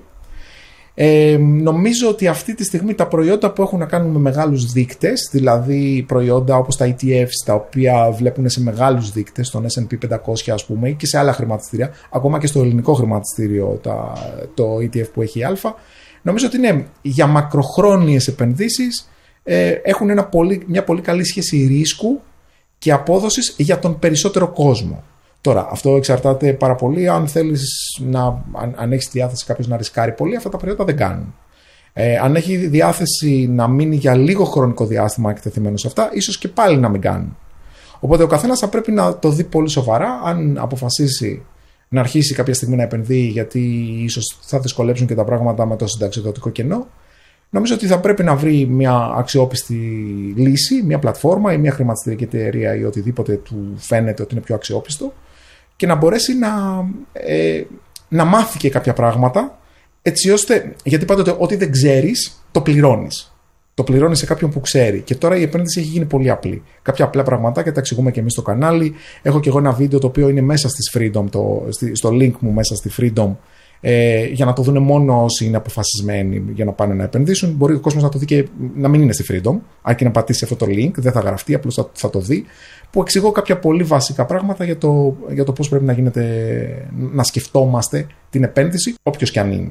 Ε, νομίζω ότι αυτή τη στιγμή τα προϊόντα που έχουν να κάνουν με μεγάλους δείκτες, δηλαδή προϊόντα όπως τα ι τι εφς, τα οποία βλέπουν σε μεγάλους δείκτες, στον ες εντ πι πεντακόσια ας πούμε, ή και σε άλλα χρηματιστήρια, ακόμα και στο ελληνικό χρηματιστήριο, τα, το ι τι εφ που έχει Α, νομίζω ότι είναι για μακροχρόνιες επενδύσεις, ε, έχουν ένα πολύ, μια πολύ καλή σχέση ρίσκου και απόδοσης για τον περισσότερο κόσμο. Τώρα, αυτό εξαρτάται πάρα πολύ αν θέλεις να, αν, αν έχεις διάθεση κάποιος να ρισκάρει πολύ, αυτά τα προϊόντα δεν κάνουν. Ε, αν έχει διάθεση να μείνει για λίγο χρονικό διάστημα εκτεθειμένο σε αυτά, ίσως και πάλι να μην κάνουν. Οπότε ο καθένας θα πρέπει να το δει πολύ σοβαρά, αν αποφασίσει να αρχίσει κάποια στιγμή να επενδύει, γιατί ίσως θα δυσκολέψουν και τα πράγματα με το συνταξιδοτικό κενό. Νομίζω ότι θα πρέπει να βρει μια αξιόπιστη λύση, μια πλατφόρμα ή μια χρηματιστηριακή εταιρεία ή οτιδήποτε του φαίνεται ότι είναι πιο αξιόπιστο, και να μπορέσει να, ε, να μάθει και κάποια πράγματα, έτσι ώστε, γιατί πάντοτε ό,τι δεν ξέρεις το πληρώνεις. Το πληρώνεις σε κάποιον που ξέρει. Και τώρα η επένδυση έχει γίνει πολύ απλή. Κάποια απλά πραγματάκια τα εξηγούμε και εμείς στο κανάλι. Έχω και εγώ ένα βίντεο το οποίο είναι μέσα στις Freedom, το, στο link μου μέσα στη Freedom, ε, για να το δουν μόνο όσοι είναι αποφασισμένοι για να πάνε να επενδύσουν. Μπορεί ο κόσμος να το δει και να μην είναι στη Freedom, αρκεί να πατήσει αυτό το link, δεν θα γραφτεί, απλώς θα, θα το δει. Που εξηγώ κάποια πολύ βασικά πράγματα για το, για το πώς πρέπει να γίνεται, να σκεφτόμαστε την επένδυση, όποιος και αν είναι.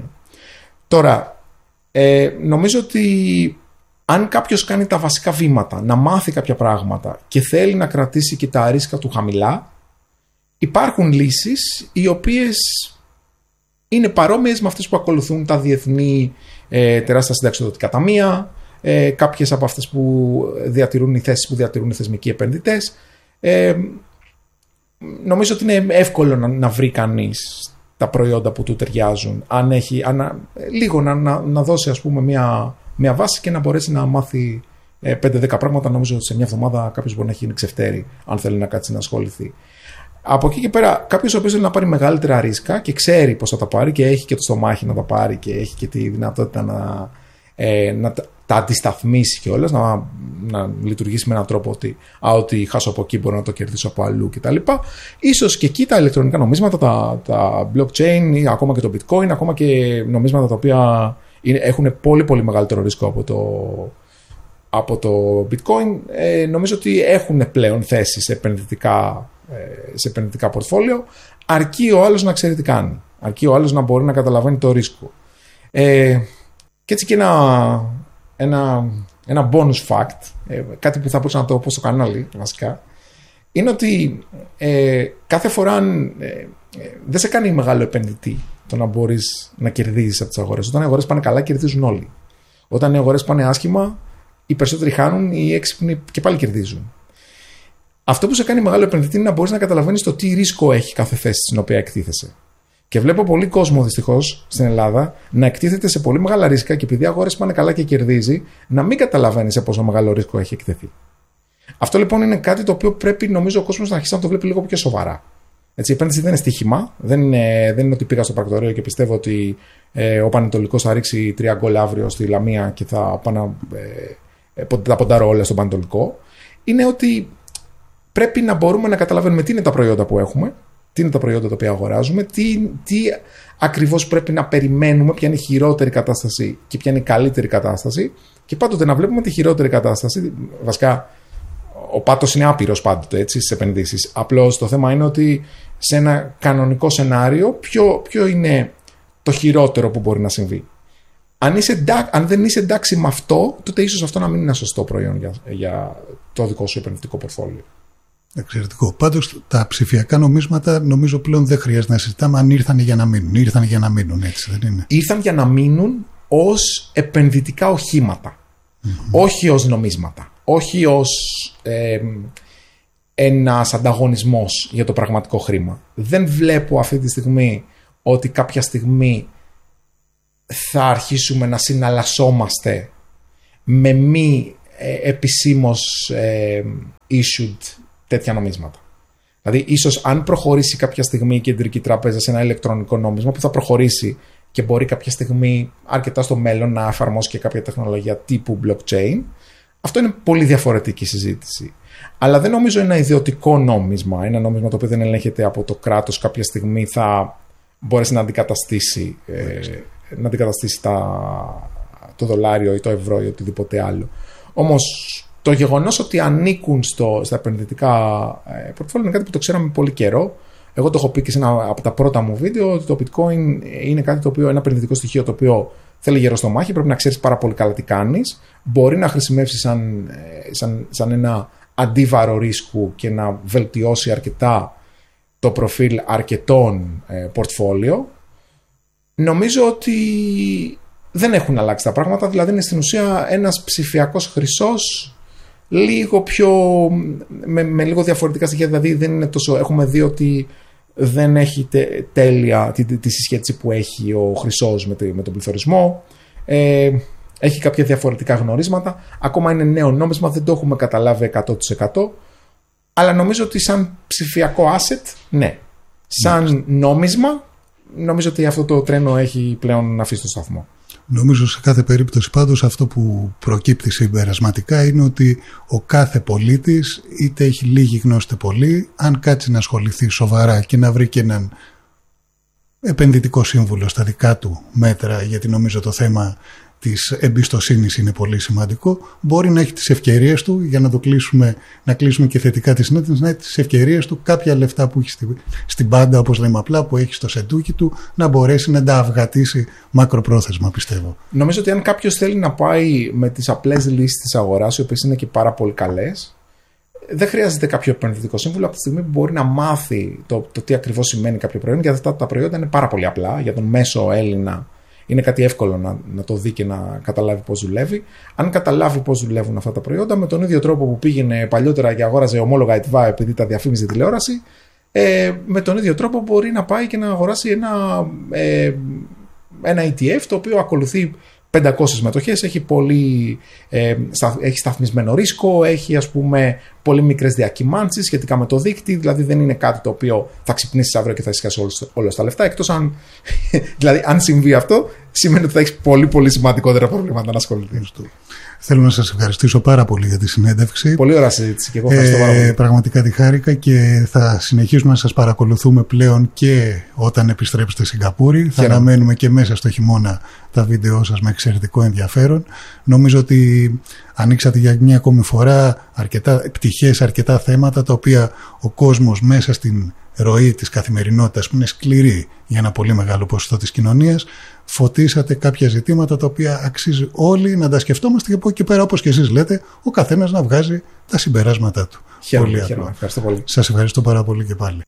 Τώρα, ε, νομίζω ότι αν κάποιος κάνει τα βασικά βήματα, να μάθει κάποια πράγματα και θέλει να κρατήσει και τα ρίσκα του χαμηλά, υπάρχουν λύσεις οι οποίες είναι παρόμοιες με αυτές που ακολουθούν τα διεθνή ε, τεράστια συνταξιδοτικά ταμεία, ε, κάποιες από αυτές που διατηρούν οι θέσεις που διατηρούν οι θεσμικοί επενδυτές. Ε, νομίζω ότι είναι εύκολο να, να βρει κανείς τα προϊόντα που του ταιριάζουν, αν έχει, αν, λίγο να, να, να δώσει ας πούμε μια, μια βάση και να μπορέσει να μάθει ε, πέντε δέκα πράγματα. Νομίζω ότι σε μια εβδομάδα κάποιος μπορεί να έχει ξεφτέρει, αν θέλει να κάτσει να ασχοληθεί. Από εκεί και πέρα, κάποιος ο οποίος θέλει να πάρει μεγαλύτερα ρίσκα και ξέρει πώς θα τα πάρει και έχει και το στομάχι να τα πάρει και έχει και τη δυνατότητα να, ε, να τα, τα αντισταθμίσει κιόλας, να, να λειτουργήσει με έναν τρόπο ότι, α, ότι χάσω από εκεί μπορώ να το κερδίσω από αλλού κτλ. Ίσως και εκεί τα ηλεκτρονικά νομίσματα, τα, τα blockchain ή ακόμα και το bitcoin, ακόμα και νομίσματα τα οποία είναι, έχουν πολύ πολύ μεγαλύτερο ρίσκο από το, από το bitcoin, ε, νομίζω ότι έχουν πλέον θέση σε επενδυτικά σε επενδυτικά πορτφόλιο, αρκεί ο άλλος να ξέρει τι κάνει, αρκεί ο άλλος να μπορεί να καταλαβαίνει το ρίσκο. Ε, και έτσι και ένα, ένα, ένα bonus fact, ε, κάτι που θα μπορούσα να το πω στο κανάλι βασικά, είναι ότι ε, κάθε φορά ε, ε, δεν σε κάνει μεγάλο επενδυτή το να μπορείς να κερδίζεις από τις αγορές. Όταν οι αγορές πάνε καλά, κερδίζουν όλοι. Όταν οι αγορές πάνε άσχημα, οι περισσότεροι χάνουν, οι έξυπνοι και πάλι κερδίζουν. Αυτό που σε κάνει μεγάλο επενδυτή είναι να μπορείς να καταλαβαίνεις το τι ρίσκο έχει κάθε θέση στην οποία εκτίθεσαι. Και βλέπω πολύ κόσμο δυστυχώς στην Ελλάδα να εκτίθεται σε πολύ μεγάλα ρίσκα και επειδή οι αγορές πάνε καλά και κερδίζει, να μην καταλαβαίνει σε πόσο μεγάλο ρίσκο έχει εκτεθεί. Αυτό λοιπόν είναι κάτι το οποίο πρέπει νομίζω ο κόσμος να αρχίσει να το βλέπει λίγο πιο σοβαρά. Έτσι, η επένδυση δεν είναι στοίχημα, δεν είναι, δεν είναι ότι πήγα στο πρακτορείο και πιστεύω ότι ε, ο Πανετολικός θα ρίξει τρία γκολ αύριο στη Λαμία και θα πάω ε, ε, τα ποντάρω όλα στον Πανετολικό. Είναι ότι πρέπει να μπορούμε να καταλαβαίνουμε τι είναι τα προϊόντα που έχουμε, τι είναι τα προϊόντα τα οποία αγοράζουμε, τι, τι ακριβώς πρέπει να περιμένουμε, ποια είναι η χειρότερη κατάσταση και ποια είναι η καλύτερη κατάσταση, και πάντοτε να βλέπουμε τη χειρότερη κατάσταση. Βασικά, ο πάτος είναι άπειρος πάντοτε έτσι, στις επενδύσεις. Απλώς το θέμα είναι ότι σε ένα κανονικό σενάριο, ποιο, ποιο είναι το χειρότερο που μπορεί να συμβεί. Αν, είσαι, αν δεν είσαι εντάξει με αυτό, τότε ίσως αυτό να μην είναι ένα σωστό προϊόν για, για το δικό σου επενδυτικό πορτφόλιο. Εξαιρετικό. Πάντως τα ψηφιακά νομίσματα νομίζω πλέον δεν χρειάζεται να συζητάμε αν ήρθαν για να μείνουν. Ήρθαν για να μείνουν, έτσι δεν είναι? Ήρθαν για να μείνουν ως επενδυτικά οχήματα. Mm-hmm. Όχι ως νομίσματα. Όχι ως ε, ένας ανταγωνισμός για το πραγματικό χρήμα. Δεν βλέπω αυτή τη στιγμή ότι κάποια στιγμή θα αρχίσουμε να συναλλασσόμαστε με μη ε, επισήμως ε, issued τέτοια νομίσματα. Δηλαδή, ίσως αν προχωρήσει κάποια στιγμή η Κεντρική Τράπεζα σε ένα ηλεκτρονικό νόμισμα που θα προχωρήσει και μπορεί κάποια στιγμή αρκετά στο μέλλον να εφαρμόσει και κάποια τεχνολογία τύπου blockchain, αυτό είναι πολύ διαφορετική συζήτηση. Αλλά δεν νομίζω ένα ιδιωτικό νόμισμα, ένα νόμισμα το οποίο δεν ελέγχεται από το κράτος, κάποια στιγμή θα μπορέσει να αντικαταστήσει, ε, να αντικαταστήσει τα, το δολάριο ή το ευρώ ή οτιδήποτε άλλο. Όμως το γεγονός ότι ανήκουν στο, στα επενδυτικά ε, πορτφόλια είναι κάτι που το ξέραμε πολύ καιρό. Εγώ το έχω πει και σε ένα από τα πρώτα μου βίντεο ότι το bitcoin είναι κάτι το οποίο, ένα επενδυτικό στοιχείο το οποίο θέλει γερό στο μάχη, πρέπει να ξέρεις πάρα πολύ καλά τι κάνεις. Μπορεί να χρησιμεύσει σαν, σαν, σαν ένα αντίβαρο ρίσκου και να βελτιώσει αρκετά το προφίλ αρκετών ε, πορτφόλιο. Νομίζω ότι δεν έχουν αλλάξει τα πράγματα, δηλαδή είναι στην ουσία ένας ψηφιακός χρυσός λίγο πιο, με, με λίγο διαφορετικά στοιχεία, δηλαδή δεν είναι τόσο, έχουμε δει ότι δεν έχει τε, τέλεια τη, τη συσχέτιση που έχει ο χρυσός με, με τον πληθωρισμό, ε, έχει κάποια διαφορετικά γνωρίσματα, ακόμα είναι νέο νόμισμα, δεν το έχουμε καταλάβει εκατό τοις εκατό, αλλά νομίζω ότι σαν ψηφιακό asset, ναι, σαν νόμισμα, νομίζω ότι αυτό το τρένο έχει πλέον αφήσει το σταθμό. Νομίζω σε κάθε περίπτωση πάντως αυτό που προκύπτει συμπερασματικά είναι ότι ο κάθε πολίτης, είτε έχει λίγη γνώση είτε πολύ, αν κάτσει να ασχοληθεί σοβαρά και να βρει και έναν επενδυτικό σύμβουλο στα δικά του μέτρα, γιατί νομίζω το θέμα της εμπιστοσύνης είναι πολύ σημαντικό, μπορεί να έχει τις ευκαιρίες του, για να το κλείσουμε, να κλείσουμε και θετικά τη συνέντευξη, να έχει τις ευκαιρίες του, κάποια λεφτά που έχει στη, στην πάντα, όπως λέμε απλά, που έχει στο σεντούκι του, να μπορέσει να τα αυγατήσει μακροπρόθεσμα, πιστεύω. Νομίζω ότι αν κάποιος θέλει να πάει με τις απλές λύσεις της αγοράς, οι οποίες είναι και πάρα πολύ καλές, δεν χρειάζεται κάποιο επενδυτικό σύμβουλο από τη στιγμή που μπορεί να μάθει το, το τι ακριβώς σημαίνει κάποιο προϊόν, γιατί αυτά τα προϊόντα είναι πάρα πολύ απλά για τον μέσο Έλληνα. Είναι κάτι εύκολο να, να το δει και να καταλάβει πώς δουλεύει. Αν καταλάβει πώς δουλεύουν αυτά τα προϊόντα, με τον ίδιο τρόπο που πήγαινε παλιότερα και αγόραζε ομόλογα ΕΤΒΑ επειδή τα διαφήμιζε τηλεόραση, ε, με τον ίδιο τρόπο μπορεί να πάει και να αγοράσει ένα, ε, ένα ι τι εφ το οποίο ακολουθεί πεντακόσιες μετοχές, έχει, πολύ, ε, στα, έχει σταθμισμένο ρίσκο, έχει ας πούμε πολύ μικρές διακυμάνσεις σχετικά με το δίκτυο, δηλαδή δεν είναι κάτι το οποίο θα ξυπνήσεις αύριο και θα ησυχάσει όλα τα λεφτά, εκτός αν, δηλαδή αν συμβεί αυτό, σημαίνει ότι θα έχεις πολύ πολύ σημαντικότερα προβλήματα να ασχοληθείς. Θέλω να σας ευχαριστήσω πάρα πολύ για τη συνέντευξη. Πολύ ωραία συζήτηση και εγώ ευχαριστώ πάρα πολύ. Ε, πραγματικά τη χάρηκα και θα συνεχίσουμε να σας παρακολουθούμε πλέον και όταν επιστρέψετε στη Σιγκαπούρη. Χαίρομαι. Θα αναμένουμε και μέσα στο χειμώνα τα βίντεο σας με εξαιρετικό ενδιαφέρον. Νομίζω ότι ανοίξατε για μια ακόμη φορά αρκετά πτυχές, αρκετά θέματα τα οποία ο κόσμος μέσα στην ροή της καθημερινότητας που είναι σκληρή για ένα πολύ μεγάλο ποσοστό της κοινωνίας, φωτίσατε κάποια ζητήματα τα οποία αξίζει όλοι να τα σκεφτόμαστε και από εκεί και πέρα, όπως και εσείς λέτε, ο καθένας να βγάζει τα συμπεράσματά του. Χαίρομαι, πολύ χαίρομαι. Ευχαριστώ πολύ. Σας ευχαριστώ πάρα πολύ και πάλι.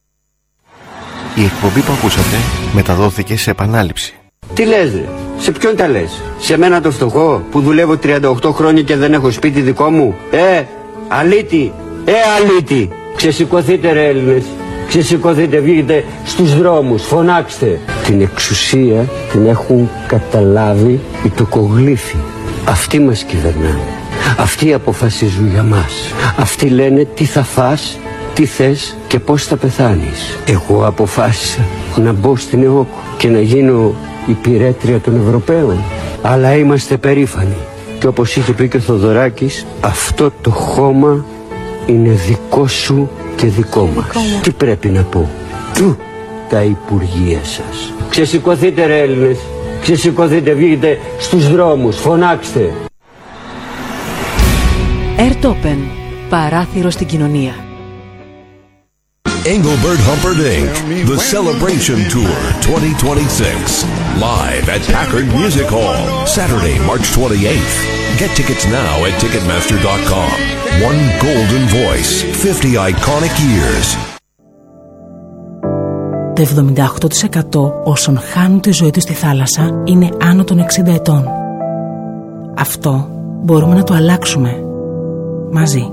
Η εκπομπή που ακούσατε μεταδόθηκε σε επανάληψη. Τι λες ρε, σε ποιον τα λες, σε μένα το φτωχό που δουλεύω τριάντα οκτώ χρόνια και δεν έχω σπίτι δικό μου? Ε, αλήτη, ε αλήτη. Ξεσηκωθείτε ρε Έλληνες, ξεσηκωθείτε, βγείτε στους δρόμους, φωνάξτε. Την εξουσία την έχουν καταλάβει οι τοκογλύφοι. Αυτοί μας κυβερνάνε, αυτοί αποφασίζουν για μας. Αυτοί λένε τι θα φας, τι θες και πώς θα πεθάνεις. Εγώ αποφάσισα να μπω στην ΕΟΚ και να γίνω υπηρέτρια των Ευρωπαίων. Αλλά είμαστε περήφανοι και όπως είχε πει και ο Θοδωράκης, αυτό το χώμα είναι δικό σου και δικό μας. Τι πρέπει να πω? Του τα υπουργεία σας. Ξεσηκωθείτε ρε Έλληνες, ξεσηκωθείτε, βγείτε στους δρόμους, φωνάξτε. Airtopen, παράθυρο στην κοινωνία. Engelbert Humperdinck, The Celebration Tour twenty twenty-six, live at Packard Music Hall, Saturday, March twenty-eighth. Get tickets now at ticketmaster dot com. One golden voice, fifty iconic years. Το εβδομήντα οκτώ τοις εκατό όσων χάνουν τη ζωή τους στη θάλασσα είναι άνω των εξήντα ετών. Αυτό μπορούμε να το αλλάξουμε μαζί.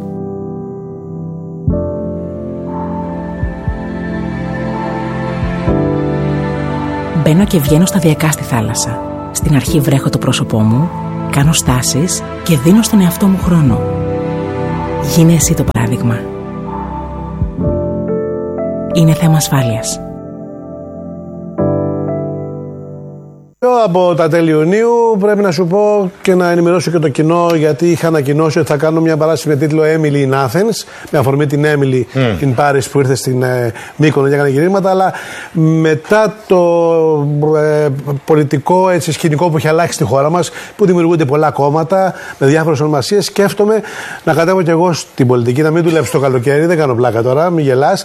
Μπαίνω και βγαίνω σταδιακά στη θάλασσα. Στην αρχή βρέχω το πρόσωπό μου, κάνω στάσεις και δίνω στον εαυτό μου χρόνο. Γίνε εσύ το παράδειγμα. Είναι θέμα ασφάλειας. Από τα τέλη Ιουνίου πρέπει να σου πω και να ενημερώσω και το κοινό, γιατί είχα ανακοινώσει ότι θα κάνω μια παράσταση με τίτλο Emily in Athens, με αφορμή την Emily mm. in Paris που ήρθε στην ε, Μύκονο και έκανε γυρίσματα, αλλά μετά το ε, πολιτικό έτσι, σκηνικό που έχει αλλάξει στη χώρα μας, που δημιουργούνται πολλά κόμματα με διάφορες ονομασίες, σκέφτομαι να κατέβω κι εγώ στην πολιτική, να μην δουλέψω το καλοκαίρι, δεν κάνω πλάκα τώρα, μην γελάς.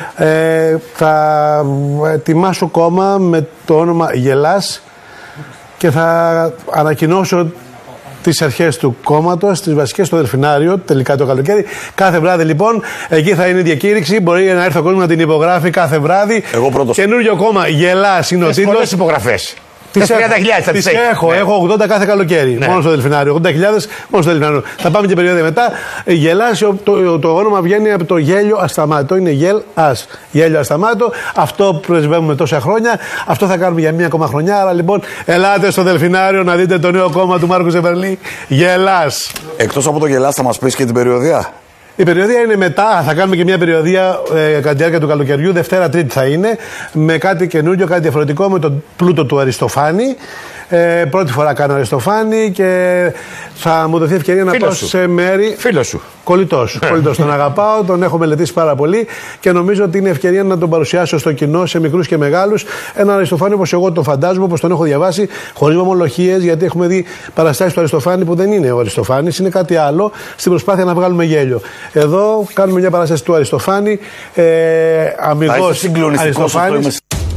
Ε, θα ετοιμάσω κόμμα με το όνομα Γελάς και θα ανακοινώσω τις αρχές του κόμματος, τις βασικές στο Δελφινάριο, τελικά το καλοκαίρι. Κάθε βράδυ λοιπόν, εκεί θα είναι η διακήρυξη. Μπορεί να έρθει ο κόσμος να την υπογράφει κάθε βράδυ. Εγώ πρώτος. Καινούριο κόμμα, Γελάς είναι ο τίτλος. Πολλές υπογραφές. Τις τριάντα χιλιάδες θα τις έχω, ναι. έχω ογδόντα κάθε καλοκαίρι, ναι. μόνο στο Δελφινάριο. ογδόντα χιλιάδες μόνο στο Δελφινάριο. Θα πάμε και περίοδο μετά. Γελάς, το, το, το όνομα βγαίνει από το γέλιο ασταμάτο. Είναι γελ ας. Γέλιο ασταμάτο. Αυτό πρεσβεύουμε τόσα χρόνια. Αυτό θα κάνουμε για μία ακόμα χρονιά. Άρα λοιπόν, ελάτε στο Δελφινάριο να δείτε το νέο κόμμα του Μάρκου Ζεβερλή. Γελάς. Εκτός από το Γελάς, θα μας πεις και την περιοδία. Η περιοδία είναι μετά, θα κάνουμε και μια περιοδία ε, κατά τη διάρκεια του καλοκαιριού, Δευτέρα Τρίτη θα είναι, με κάτι καινούριο, κάτι διαφορετικό, με τον πλούτο του Αριστοφάνη. Ε, πρώτη φορά κάνω Αριστοφάνη και θα μου δοθεί ευκαιρία να πάω σε μέρη. Φίλος σου. Κολλητός. Κολλητός. Τον αγαπάω, τον έχω μελετήσει πάρα πολύ και νομίζω ότι είναι ευκαιρία να τον παρουσιάσω στο κοινό, σε μικρούς και μεγάλους. Έναν Αριστοφάνη όπως εγώ τον φαντάζομαι, όπως τον έχω διαβάσει, χωρίς ομολογίες, γιατί έχουμε δει παραστάσεις του Αριστοφάνη που δεν είναι ο Αριστοφάνης, είναι κάτι άλλο, στην προσπάθεια να βγάλουμε γέλιο. Εδώ κάνουμε μια παράσταση του Αριστοφάνη, ε, αμιγός Αριστοφάνης.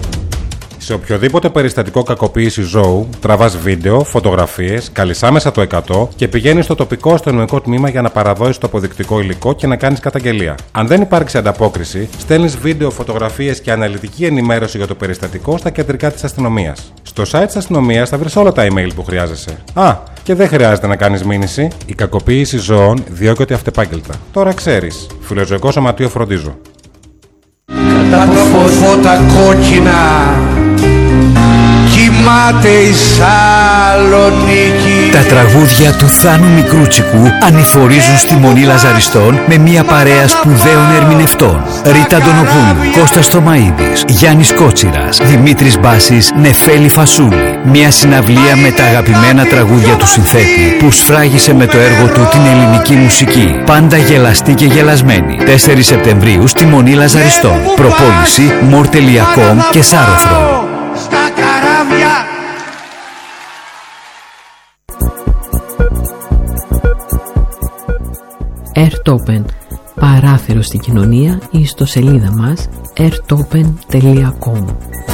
Σε οποιοδήποτε περιστατικό κακοποίηση ζώου, τραβάς βίντεο, φωτογραφίες, καλείς άμεσα το εκατό και πηγαίνεις στο τοπικό αστυνομικό τμήμα για να παραδώσεις το αποδεικτικό υλικό και να κάνεις καταγγελία. Αν δεν υπάρξει ανταπόκριση, στέλνεις βίντεο, φωτογραφίες και αναλυτική ενημέρωση για το περιστατικό στα κεντρικά της αστυνομίας. Στο site της αστυνομίας θα βρεις όλα τα email που χρειάζεσαι. Α, και δεν χρειάζεται να κάνεις μήνυση. Η κακοποίηση ζώων διώκεται αυτεπάγγελτα. Τώρα ξέρεις. Φιλοζωικό Σωματείο Φροντίζω. Κατά το φώτα κόκκινα κοιμάται η Σαλονίκη. Τα τραγούδια του Θάνου Μικρούτσικου ανηφορίζουν στη Μονή Λαζαριστών με μια παρέα σπουδαίων ερμηνευτών. Ρίτα Αντωνοπούλου, Κώστας Τωμαΐδης, Γιάννης Κότσιρας, Δημήτρης Μπάσης, Νεφέλη Φασούλη. Μια συναυλία με τα αγαπημένα τραγούδια του συνθέτη που σφράγισε με το έργο του την ελληνική μουσική. Πάντα γελαστή και γελασμένη. τέσσερις Σεπτεμβρίου στη Μονή Λαζαριστών. Προπόληση μορ τελεία κομ και Σάρωθρο. Στα καράβια. Airtopen, παράθυρο στην κοινωνία, ή ιστοσελίδα μας airtopen τελεία com.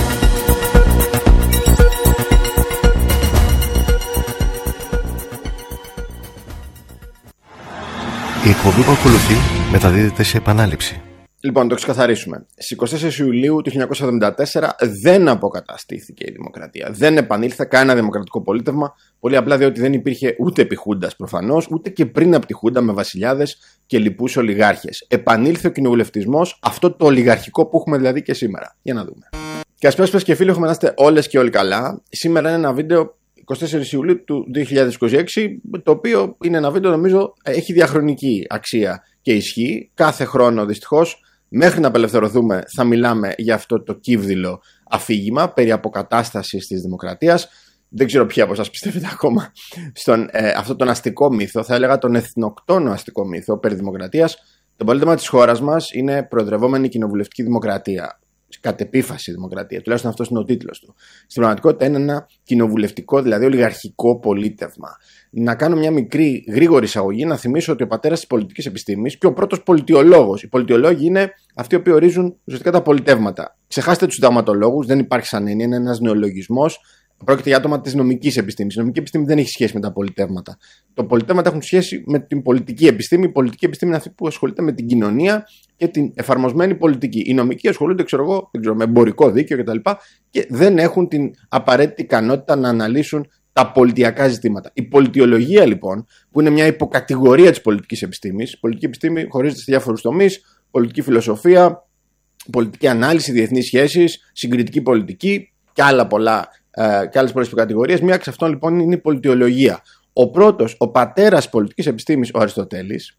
Η εκπομπή που ακολουθεί μεταδίδεται σε επανάληψη. Λοιπόν, το ξεκαθαρίσουμε. Στις εικοστή τέταρτη Ιουλίου του χίλια εννιακόσια εβδομήντα τέσσερα δεν αποκαταστήθηκε η δημοκρατία. Δεν επανήλθε κανένα δημοκρατικό πολίτευμα. Πολύ απλά διότι δεν υπήρχε ούτε επί Χούντας προφανώς, ούτε και πριν από τη Χούντα με βασιλιάδες και λοιπούς ολιγάρχες. Επανήλθε ο κοινοβουλευτισμός, αυτό το ολιγαρχικό που έχουμε δηλαδή και σήμερα. Για να δούμε. Και ας πες και φίλοι, έχουμε να είστε όλες και όλοι καλά. Σήμερα είναι ένα βίντεο εικοστή τέταρτη Ιουλίου του δύο χιλιάδες είκοσι έξι, το οποίο είναι ένα βίντεο νομίζω έχει διαχρονική αξία και ισχύ. Κάθε χρόνο δυστυχώς, μέχρι να απελευθερωθούμε, θα μιλάμε για αυτό το κύβδηλο αφήγημα περί αποκατάστασης της δημοκρατίας. Δεν ξέρω ποιοι από εσάς πιστεύετε ακόμα στον ε, αυτό τον αστικό μύθο, θα έλεγα τον εθνοκτόνο αστικό μύθο περί δημοκρατίας. Το πολίτευμα της χώρας μας είναι προεδρευόμενη κοινοβουλευτική δημοκρατία. Κατ' επίφαση δημοκρατία, τουλάχιστον αυτός είναι ο τίτλος του. Στην πραγματικότητα είναι ένα κοινοβουλευτικό, δηλαδή ολιγαρχικό πολίτευμα. Να κάνω μια μικρή γρήγορη εισαγωγή, να θυμίσω ότι ο πατέρας της πολιτικής επιστήμης και ο πρώτος πολιτιολόγος. Οι πολιτιολόγοι είναι αυτοί οι οποίοι ορίζουν ουσιαστικά τα πολιτεύματα. Ξεχάστε τους συνταγματολόγους, δεν υπάρχει σαν έννοια, είναι ένας νεολογισμός. Πρόκειται για άτομα της νομικής επιστήμης. Η νομική επιστήμη δεν έχει σχέση με τα πολιτεύματα. Τα πολιτεύματα έχουν σχέση με την πολιτική επιστήμη. Η πολιτική επιστήμη είναι αυτή που ασχολείται με την κοινωνία και την εφαρμοσμένη πολιτική. Οι νομικοί ασχολούνται, ξέρω εγώ, δεν ξέρω, με εμπορικό δίκαιο κτλ. Και δεν έχουν την απαραίτητη ικανότητα να αναλύσουν τα πολιτιακά ζητήματα. Η πολιτιολογία, λοιπόν, που είναι μια υποκατηγορία της πολιτικής επιστήμης, η πολιτική επιστήμη χωρίζεται σε διάφορους τομείς, πολιτική φιλοσοφία, πολιτική ανάλυση, διεθνείς σχέσεις, συγκριτική πολιτική και, άλλα πολλά, ε, και άλλες πολλές υποκατηγορίες. Μία εξ αυτών, λοιπόν, είναι η πολιτιολογία. Ο πρώτος, ο πατέρας της πολιτικής επιστήμης, ο Αριστοτέλης,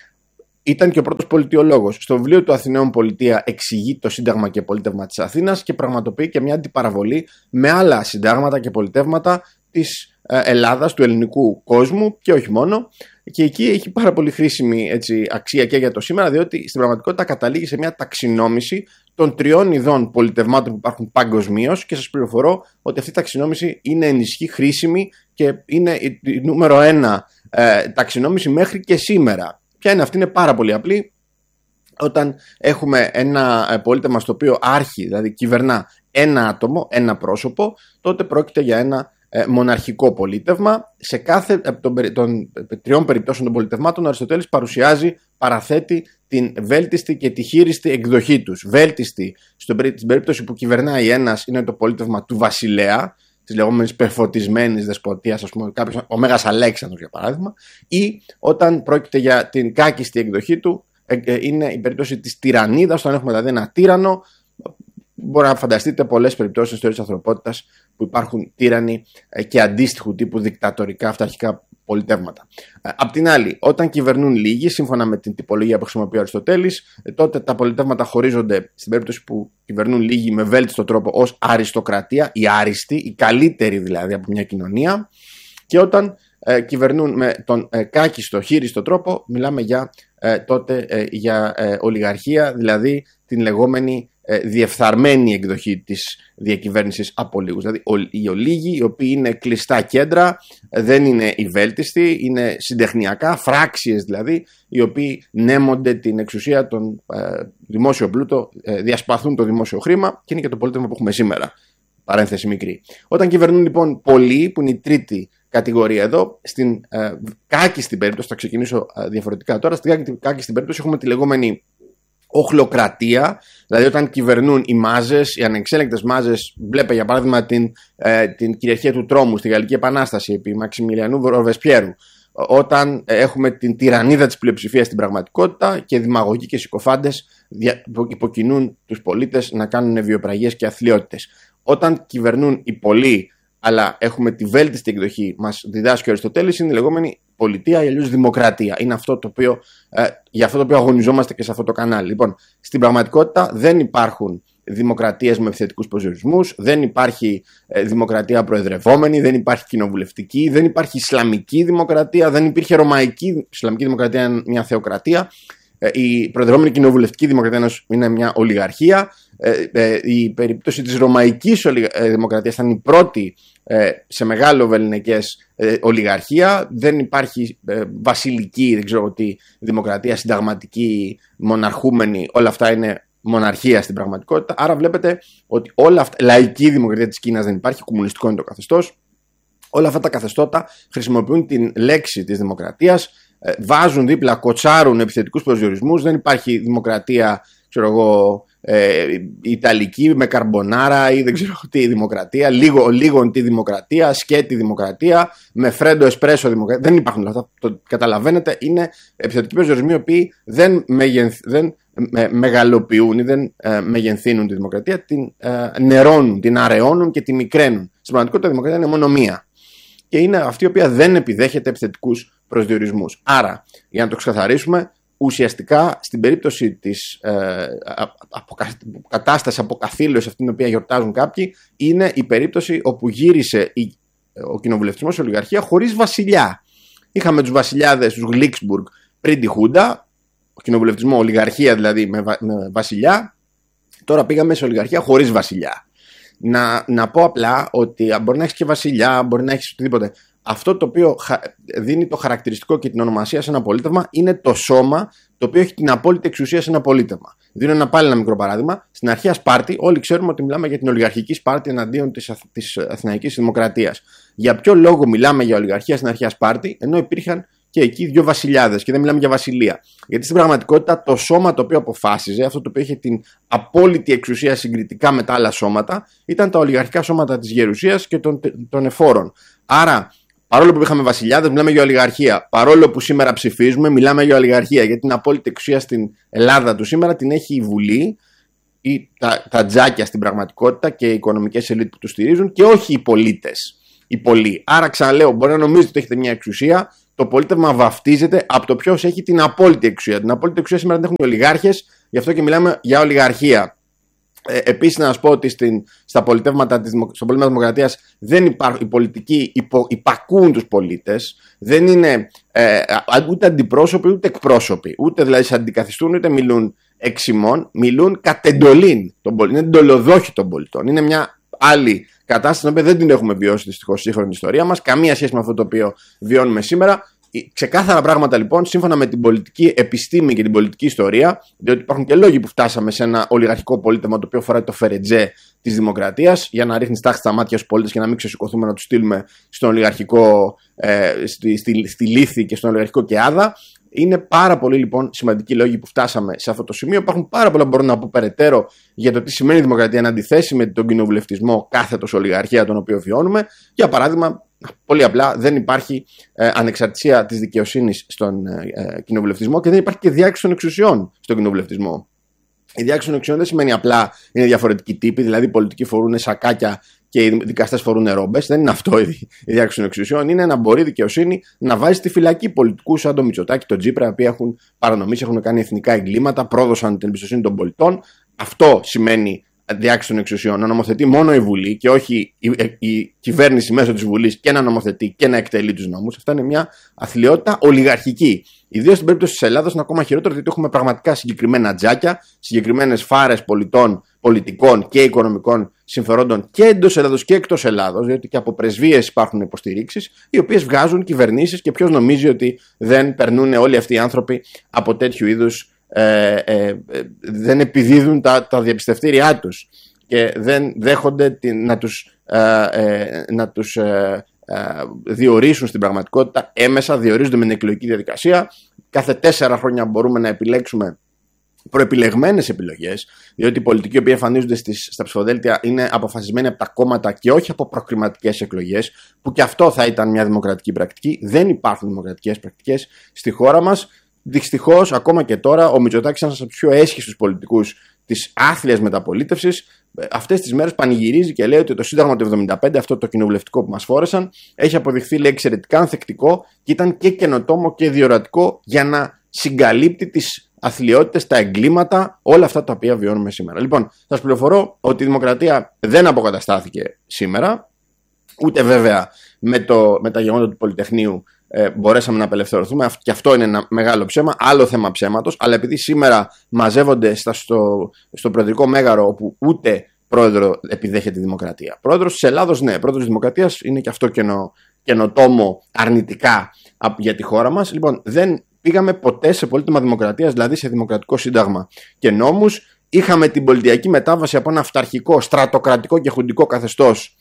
ήταν και ο πρώτος πολιτιολόγος. Στο βιβλίο του Αθηναίων Πολιτεία εξηγεί το Σύνταγμα και Πολίτευμα της Αθήνας και πραγματοποιεί και μια αντιπαραβολή με άλλα συντάγματα και πολιτεύματα της Ελλάδας, του ελληνικού κόσμου και όχι μόνο. Και εκεί έχει πάρα πολύ χρήσιμη, έτσι, αξία και για το σήμερα, διότι στην πραγματικότητα καταλήγει σε μια ταξινόμηση των τριών ειδών πολιτευμάτων που υπάρχουν παγκοσμίως και σας πληροφορώ ότι αυτή η ταξινόμηση είναι ενισχύ χρήσιμη και είναι η, η νούμερο ένα ε, ταξινόμηση μέχρι και σήμερα. Ποια είναι αυτή? Είναι πάρα πολύ απλή. Όταν έχουμε ένα πολίτευμα στο οποίο άρχει, δηλαδή κυβερνά ένα άτομο, ένα πρόσωπο, τότε πρόκειται για ένα μοναρχικό πολίτευμα. Σε κάθε των, των τριών περιπτώσεων των πολιτευμάτων, ο Αριστοτέλης παρουσιάζει, παραθέτει την βέλτιστη και τη χείριστη εκδοχή τους. Βέλτιστη, στην περίπτωση που κυβερνάει ένας, είναι το πολίτευμα του βασιλέα, της λεγόμενης πεφωτισμένης δεσποτείας, ας πούμε, κάποιος, ο Μέγας Αλέξανδρος για παράδειγμα, ή όταν πρόκειται για την κάκιστη εκδοχή του, είναι η περίπτωση της τυραννίδας, όταν έχουμε δηλαδή ένα τύρανο. Μπορεί να φανταστείτε πολλές περιπτώσεις στην ιστορία της ανθρωπότητας που υπάρχουν τύραννοι και αντίστοιχου τύπου δικτατορικά αυταρχικά πολιτεύματα. Απ' την άλλη, όταν κυβερνούν λίγοι, σύμφωνα με την τυπολογία που χρησιμοποιεί ο Αριστοτέλης, τότε τα πολιτεύματα χωρίζονται, στην περίπτωση που κυβερνούν λίγοι με βέλτιστο τρόπο, ως αριστοκρατία, η άριστη, η καλύτερη δηλαδή από μια κοινωνία, και όταν ε, κυβερνούν με τον ε, κάκιστο, χείριστο τρόπο, μιλάμε για, ε, τότε ε, για ε, ολιγαρχία, δηλαδή την λεγόμενη διεφθαρμένη εκδοχή της διακυβέρνησης από λίγους. Δηλαδή οι ολίγοι, οι οποίοι είναι κλειστά κέντρα, δεν είναι οι βέλτιστοι, είναι συντεχνιακά, φράξιες δηλαδή, οι οποίοι νέμονται την εξουσία, τον ε, δημόσιο πλούτο, ε, διασπαθούν το δημόσιο χρήμα, και είναι και το πολίτευμα που έχουμε σήμερα. Παρένθεση μικρή. Όταν κυβερνούν λοιπόν πολλοί, που είναι η τρίτη κατηγορία εδώ, στην ε, κάκιστη περίπτωση, θα ξεκινήσω ε, διαφορετικά τώρα, στην κάκιστη περίπτωση έχουμε τη λεγόμενη οχλοκρατία, δηλαδή όταν κυβερνούν οι μάζες, οι ανεξέλεγκτες μάζες. Βλέπε για παράδειγμα την, ε, την κυριαρχία του τρόμου στη Γαλλική Επανάσταση επί Μαξιμιλιανού Ροβεσπιέρου. Όταν έχουμε την τυραννίδα της πλειοψηφίας στην πραγματικότητα και δημαγωγοί και συκοφάντες υποκινούν τους πολίτες να κάνουν βιοπραγίες και αθλιότητες. Όταν κυβερνούν οι πολλοί, αλλά έχουμε τη βέλτιστη εκδοχή, μας διδάσκει ο Αριστοτέλης, είναι η λεγόμενη πολιτεία ή αλλιώς δημοκρατία. Είναι αυτό το οποίο, ε, για αυτό το οποίο αγωνιζόμαστε και σε αυτό το κανάλι. Λοιπόν, στην πραγματικότητα δεν υπάρχουν δημοκρατίες με επιθετικούς προσδιορισμούς, δεν υπάρχει ε, δημοκρατία προεδρευόμενη, δεν υπάρχει κοινοβουλευτική, δεν υπάρχει ισλαμική δημοκρατία, δεν υπήρχε ρωμαϊκή. Ισλαμική δημοκρατία είναι μια θεοκρατία. Η προεδρευόμενη κοινοβουλευτική δημοκρατία είναι μια ολιγαρχία. Η περίπτωση της ρωμαϊκής δημοκρατίας ήταν η πρώτη σε μεγάλο βελληνικές ολιγαρχία. Δεν υπάρχει βασιλική, δεν ξέρω τι, δημοκρατία, συνταγματική, μοναρχούμενη. Όλα αυτά είναι μοναρχία στην πραγματικότητα. Άρα βλέπετε ότι όλα αυτά, λαϊκή δημοκρατία της Κίνας δεν υπάρχει, κομμουνιστικό είναι το καθεστώς. Όλα αυτά τα καθεστώτα χρησιμοποιούν την λέξη της δημοκρατίας, βάζουν δίπλα, κοτσάρουν επιθετικούς προσδιορισμούς. Δεν υπάρχει δημοκρατία, ξέρω εγώ, ε, ιταλική με καρμπονάρα ή δεν ξέρω τι δημοκρατία, λίγο, λίγο τι δημοκρατία, σκέτη δημοκρατία, με φρέντο εσπρέσο δημοκρατία. Δεν υπάρχουν αυτά. Το καταλαβαίνετε, είναι επιθετικοί προσδιορισμοί οι οποίοι δεν, μεγενθ, δεν με, μεγαλοποιούν ή δεν ε, μεγενθύνουν τη δημοκρατία, την ε, νερώνουν, την αραιώνουν και την μικραίνουν. Στην πραγματικότητα η δημοκρατία είναι μόνο μία. Και είναι αυτή η οποία δεν επιδέχεται επιθετικούς προσδιορισμούς. Άρα, για να το ξεκαθαρίσουμε, ουσιαστικά στην περίπτωση της ε, αποκα... κατάστασης αποκαθήλωσης, αυτή την οποία γιορτάζουν κάποιοι, είναι η περίπτωση όπου γύρισε η... ο κοινοβουλευτισμός σε ολιγαρχία χωρίς βασιλιά. Είχαμε τους βασιλιάδες, τους Γλίξμπουργκ πριν τη Χούντα, ο κοινοβουλευτισμό, ολιγαρχία δηλαδή με, βα... με βασιλιά. Τώρα πήγαμε σε ολιγαρχία χωρίς βασιλιά. Να, να πω απλά ότι μπορεί να έχεις και βασιλιά, μπορεί να έχεις οτιδήποτε. Αυτό το οποίο δίνει το χαρακτηριστικό και την ονομασία σε ένα πολίτευμα είναι το σώμα το οποίο έχει την απόλυτη εξουσία σε ένα πολίτευμα. Δίνω ένα πάλι ένα μικρό παράδειγμα. Στην αρχαία Σπάρτη, όλοι ξέρουμε ότι μιλάμε για την ολιγαρχική Σπάρτη εναντίον της, Αθ, της Αθηναϊκής Δημοκρατίας. Για ποιο λόγο μιλάμε για ολιγαρχία στην αρχαία Σπάρτη, ενώ υπήρχαν και εκεί δύο βασιλιάδες, και δεν μιλάμε για βασιλεία. Γιατί στην πραγματικότητα το σώμα το οποίο αποφάσιζε, αυτό το οποίο είχε την απόλυτη εξουσία συγκριτικά με τα άλλα σώματα, ήταν τα ολιγαρχικά σώματα της γερουσίας και των, των εφόρων. Άρα, παρόλο που είχαμε βασιλιάδες, μιλάμε για ολιγαρχία. Παρόλο που σήμερα ψηφίζουμε, μιλάμε για ολιγαρχία. Γιατί την απόλυτη εξουσία στην Ελλάδα του σήμερα την έχει η Βουλή, ή τα, τα τζάκια στην πραγματικότητα και οι οικονομικές ελίτ που του στηρίζουν, και όχι οι πολίτες. Οι πολλοί. Άρα, ξαναλέω, μπορεί να νομίζετε ότι έχετε μια εξουσία. Το πολίτευμα βαφτίζεται από το ποιος έχει την απόλυτη εξουσία. Την απόλυτη εξουσία σήμερα την έχουν οι ολιγάρχες, γι' αυτό και μιλάμε για ολιγαρχία. Ε, επίσης, να σας πω ότι στην, στα πολιτεύματα της, στο πολίτευμα της Δημοκρατίας δεν υπάρχουν, οι πολιτικοί υπο, υπακούν τους πολίτες, δεν είναι ε, ούτε αντιπρόσωποι ούτε εκπρόσωποι, ούτε δηλαδή σε αντικαθιστούν ούτε μιλούν εξ ημών, μιλούν κατ' εντολήν των πολιτών, είναι εντολοδόχοι των πολιτών. Είναι μια άλλη κατάσταση την οποία δεν την έχουμε βιώσει δυστυχώς στη σύγχρονη ιστορία μας, καμία σχέση με αυτό το οποίο βιώνουμε σήμερα. Ξεκάθαρα πράγματα λοιπόν, σύμφωνα με την πολιτική επιστήμη και την πολιτική ιστορία, διότι υπάρχουν και λόγοι που φτάσαμε σε ένα ολιγαρχικό πολίτευμα το οποίο φοράει το φερετζέ της δημοκρατίας, για να ρίχνει τάξη στα μάτια στους πολίτες και να μην ξεσηκωθούμε να τους στείλουμε στον ολιγαρχικό, ε, στη, στη, στη λύθη και στον ολιγαρχικό κεάδα. Είναι πάρα πολύ λοιπόν σημαντικοί λόγοι που φτάσαμε σε αυτό το σημείο. Υπάρχουν πάρα πολλά που μπορώ να πω περαιτέρω για το τι σημαίνει η δημοκρατία εν αντιθέσει με τον κοινοβουλευτισμό κάθετος ολιγαρχία τον οποίο βιώνουμε. Για παράδειγμα, πολύ απλά δεν υπάρχει ε, ανεξαρτησία της δικαιοσύνης στον ε, κοινοβουλευτισμό και δεν υπάρχει και διάκριση των εξουσιών στον κοινοβουλευτισμό. Η διάκριση των εξουσιών δεν σημαίνει απλά είναι διαφορετικοί τύποι, δηλαδή οι πολιτικοί φορούν σακάκια και οι δικαστές φορούν ρόμπες. Δεν είναι αυτό η διάκριση των εξουσιών. Είναι να μπορεί η δικαιοσύνη να βάζει στη φυλακή πολιτικούς σαν τον Μητσοτάκη, τον Τζίπρα, οι οποίοι έχουν παρανομήσει, έχουν κάνει εθνικά εγκλήματα, πρόδωσαν την εμπιστοσύνη των πολιτών. Αυτό σημαίνει διάκριση των εξουσιών. Να νομοθετεί μόνο η Βουλή και όχι η, η, η κυβέρνηση μέσω της Βουλής και να νομοθετεί και να εκτελεί τους νόμους. Αυτά είναι μια αθλιότητα ολιγαρχική. Ιδίως στην περίπτωση της Ελλάδας είναι ακόμα χειρότερο, γιατί έχουμε πραγματικά συγκεκριμένα τζάκια, συγκεκριμένες φάρες πολιτών, πολιτικών και οικονομικών συμφερόντων και εντός Ελλάδος και εκτός Ελλάδος, διότι και από πρεσβείες υπάρχουν υποστηρίξεις, οι οποίες βγάζουν κυβερνήσεις και ποιος νομίζει ότι δεν περνούν όλοι αυτοί οι άνθρωποι από τέτοιου είδους. Ε, ε, ε, δεν επιδίδουν τα, τα διαπιστευτήριά τους και δεν δέχονται την, να τους, ε, ε, να τους ε, ε, διορίσουν στην πραγματικότητα έμεσα, διορίζονται με την εκλογική διαδικασία. Κάθε τέσσερα χρόνια μπορούμε να επιλέξουμε προεπιλεγμένες επιλογές, διότι οι πολιτικοί που εμφανίζονται στις, στα ψηφοδέλτια είναι αποφασισμένοι από τα κόμματα και όχι από προκριματικές εκλογές, που και αυτό θα ήταν μια δημοκρατική πρακτική. Δεν υπάρχουν δημοκρατικές πρακτικές στη χώρα μας. Δυστυχώς, ακόμα και τώρα, ο Μητσοτάκης, ένας από τους πιο έσχιστους πολιτικούς της άθλιας μεταπολίτευσης, αυτές τις μέρες πανηγυρίζει και λέει ότι το Σύνταγμα του εβδομήντα πέντε, αυτό το κοινοβουλευτικό που μας φόρεσαν, έχει αποδειχθεί, λέει, εξαιρετικά ανθεκτικό και ήταν και καινοτόμο και διορατικό για να συγκαλύπτει τις αθλιότητες, τα εγκλήματα, όλα αυτά τα οποία βιώνουμε σήμερα. Λοιπόν, σας πληροφορώ ότι η δημοκρατία δεν αποκαταστάθηκε σήμερα, ούτε βέβαια με, το, με τα γεγονότα του Πολυτεχνείου Ε, μπορέσαμε να απελευθερωθούμε, και αυτό είναι ένα μεγάλο ψέμα, άλλο θέμα ψέματος. Αλλά επειδή σήμερα μαζεύονται στα, στο, στο προεδρικό μέγαρο, όπου ούτε πρόεδρο επιδέχεται η δημοκρατία. Πρόεδρος της Ελλάδος, ναι, πρόεδρος της Δημοκρατίας είναι και αυτό καινο, καινοτόμο αρνητικά για τη χώρα μας. Λοιπόν, δεν πήγαμε ποτέ σε πολίτευμα δημοκρατίας, δηλαδή σε δημοκρατικό σύνταγμα και νόμους. Είχαμε την πολιτιακή μετάβαση από ένα αυταρχικό, στρατοκρατικό και χουντικό καθεστώς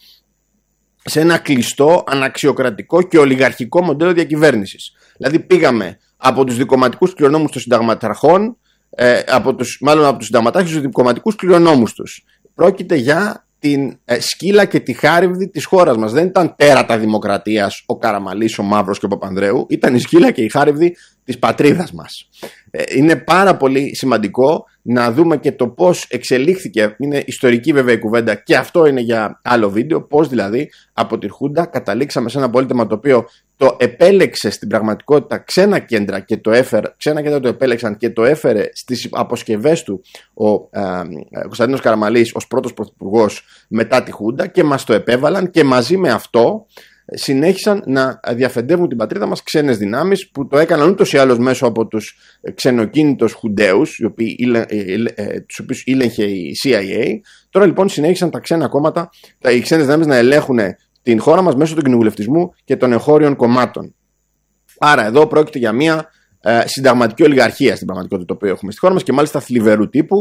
σε ένα κλειστό, αναξιοκρατικό και ολιγαρχικό μοντέλο διακυβέρνησης. Δηλαδή πήγαμε από τους δικομματικούς κληρονόμους των συνταγματαρχών, ε, από τους, μάλλον από τους συνταγματάρχες στους δικομματικούς κληρονόμους τους. Πρόκειται για την ε, σκύλα και τη χάριβδη της χώρας μας. Δεν ήταν τέρατα δημοκρατίας ο Καραμαλής, ο Μαύρος και ο Παπανδρέου. Ήταν η σκύλα και η χάριβδη της πατρίδας μας. Ε, είναι πάρα πολύ σημαντικό να δούμε και το πώς εξελίχθηκε. Είναι ιστορική βέβαια η κουβέντα και αυτό είναι για άλλο βίντεο. Πώς δηλαδή από τη Χούντα καταλήξαμε σε ένα πολίτευμα το οποίο το επέλεξε στην πραγματικότητα ξένα κέντρα και το έφερε, ξένα κέντρα το επέλεξαν και το έφερε στις αποσκευές του ο ε, Κωνσταντίνος Καραμαλής ως πρώτος πρωθυπουργός μετά τη Χούντα και μας το επέβαλαν, και μαζί με αυτό συνέχισαν να διαφεντεύουν την πατρίδα μας ξένες δυνάμεις που το έκαναν ούτως ή άλλως μέσω από τους ξενοκίνητους Χουντέους, οι οποίοι, τους οποίους ήλεγχε η σι άι έι. Τώρα λοιπόν συνέχισαν τα ξένα κόμματα, οι ξένες δυνάμεις να ελέγχουν την χώρα μας μέσω του κοινοβουλευτισμού και των εγχώριων κομμάτων. Άρα εδώ πρόκειται για μια ε, συνταγματική ολιγαρχία στην πραγματικότητα το οποίο έχουμε στη χώρα μας, και μάλιστα θλιβερού τύπου.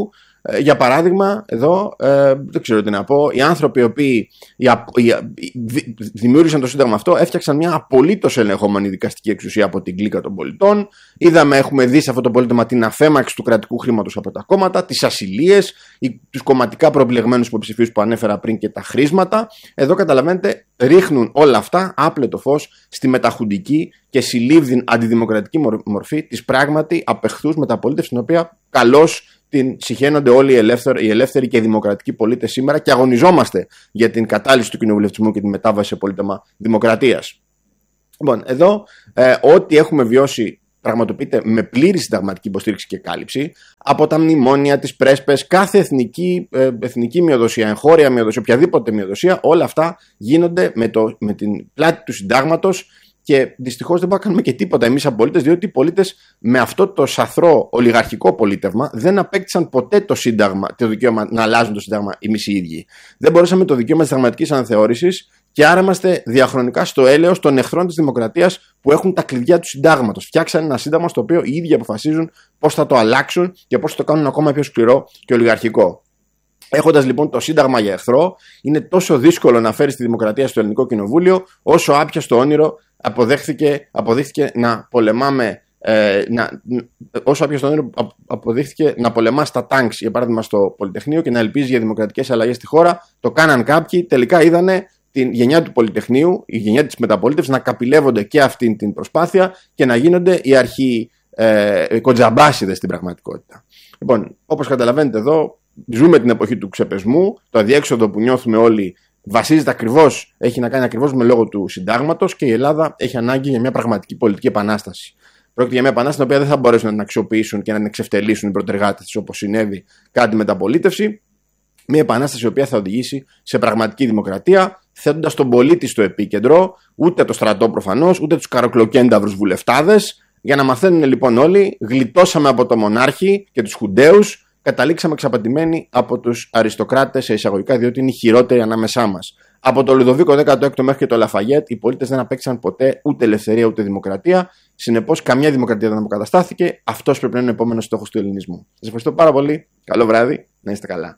Ε, για παράδειγμα, εδώ, ε, δεν ξέρω τι να πω, οι άνθρωποι οι οποίοι οι, οι, οι, δημιούργησαν το Σύνταγμα αυτό έφτιαξαν μια απολύτως ελεγχόμενη δικαστική εξουσία από την κλίκα των πολιτών. Είδαμε, έχουμε δει σε αυτό το πολίτευμα την αφέμαξη του κρατικού χρήματος από τα κόμματα, τις ασυλίες, τους κομματικά προεπιλεγμένους υποψηφίους που ανέφερα πριν και τα χρήσματα. Εδώ καταλαβαίνετε, ρίχνουν όλα αυτά άπλετο φως στη μεταχουντική και συλλήβδην αντιδημοκρατική μορφή της πράγματι απεχθούς μεταπολίτευσης, την οποία καλώς την συχαίνονται όλοι οι ελεύθεροι, οι ελεύθεροι και οι δημοκρατικοί πολίτες σήμερα και αγωνιζόμαστε για την κατάλυση του κοινοβουλευτισμού και τη μετάβαση σε πολίτευμα δημοκρατίας. Λοιπόν, εδώ ε, ό,τι έχουμε βιώσει πραγματοποιείται με πλήρη συνταγματική υποστήριξη και κάλυψη από τα μνημόνια, τις πρέσπες, κάθε εθνική, ε, εθνική μειοδοσία, εγχώρια μειοδοσία, οποιαδήποτε μειοδοσία, όλα αυτά γίνονται με, το, με την πλάτη του συντάγματος. Και δυστυχώς δεν μπορούμε να κάνουμε και τίποτα εμείς σαν πολίτες, διότι οι πολίτες με αυτό το σαθρό ολιγαρχικό πολίτευμα δεν απέκτησαν ποτέ το σύνταγμα, το δικαίωμα να αλλάζουν το σύνταγμα εμείς οι ίδιοι. Δεν μπορούσαμε το δικαίωμα της συνταγματικής αναθεώρησης και άρα είμαστε διαχρονικά στο έλεος των εχθρών της δημοκρατίας που έχουν τα κλειδιά του συντάγματος. Φτιάξαν ένα σύνταγμα στο οποίο οι ίδιοι αποφασίζουν πώς θα το αλλάξουν και πώς θα το κάνουν ακόμα πιο σκληρό και ολιγαρχικό. Έχοντας λοιπόν το Σύνταγμα για εχθρό, είναι τόσο δύσκολο να φέρει τη δημοκρατία στο Ελληνικό Κοινοβούλιο, όσο άπιαστο όνειρο αποδέχθηκε, αποδείχθηκε να πολεμάμε. Ε, να, όσο άπιαστο όνειρο αποδείχθηκε να πολεμά στα τάγκς, για παράδειγμα στο Πολυτεχνείο, και να ελπίζει για δημοκρατικές αλλαγές στη χώρα. Το κάναν κάποιοι, τελικά είδανε την γενιά του Πολυτεχνείου, η γενιά της μεταπολίτευσης, να καπηλεύονται και αυτήν την προσπάθεια και να γίνονται οι αρχαίοι ε, κοντζαμπάσιδες στην πραγματικότητα. Λοιπόν, όπως καταλαβαίνετε εδώ, ζούμε την εποχή του ξεπεσμού. Το αδιέξοδο που νιώθουμε όλοι βασίζεται ακριβώς, έχει να κάνει ακριβώς με λόγο του συντάγματος και η Ελλάδα έχει ανάγκη για μια πραγματική πολιτική επανάσταση. Πρόκειται για μια επανάσταση την οποία δεν θα μπορέσουν να την αξιοποιήσουν και να την εξευτελίσουν οι προτεργάτες της, όπως συνέβη κατά τη μεταπολίτευση. Μια επανάσταση η οποία θα οδηγήσει σε πραγματική δημοκρατία, θέτοντας τον πολίτη στο επίκεντρο, ούτε το στρατό προφανώς, ούτε τους καροκλοκένταυρους βουλευτάδες. Για να μαθαίνουν λοιπόν όλοι, γλιτώσαμε από το μονάρχη και τους χουντέους. Καταλήξαμε εξαπατημένοι από τους αριστοκράτες σε εισαγωγικά, διότι είναι οι χειρότεροι ανάμεσά μας. Από το Λουδοβίκο δέκατο έκτο μέχρι και το Λαφαγέτ, οι πολίτες δεν απέκτησαν ποτέ ούτε ελευθερία ούτε δημοκρατία. Συνεπώς, καμιά δημοκρατία δεν αποκαταστάθηκε. Αυτός πρέπει να είναι ο επόμενος στόχος του ελληνισμού. Σας ευχαριστώ πάρα πολύ. Καλό βράδυ. Να είστε καλά.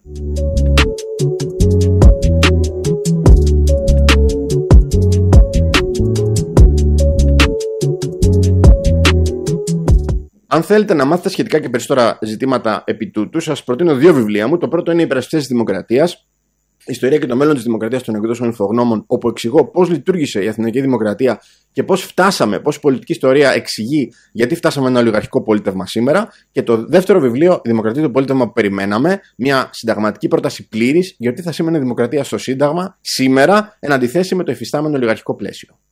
Αν θέλετε να μάθετε σχετικά και περισσότερα ζητήματα επί τούτου, σας προτείνω δύο βιβλία μου. Το πρώτο είναι «Οι υπερασπιστές της Δημοκρατίας. Ιστορία και το μέλλον της Δημοκρατίας των εκδόσεων Ινφογνώμων», όπου εξηγώ πώς λειτουργήσε η Αθηναϊκή Δημοκρατία και πώς φτάσαμε, πώς η πολιτική ιστορία εξηγεί γιατί φτάσαμε ένα ολιγαρχικό πολίτευμα σήμερα. Και το δεύτερο βιβλίο, «Η Δημοκρατία του πολίτευμα που περιμέναμε», μια συνταγματική πρόταση πλήρης γιατί θα σήμαινε δημοκρατία στο Σύνταγμα σήμερα, εν αντιθέσει με το υφιστάμενο ολιγαρχικό πλαίσιο.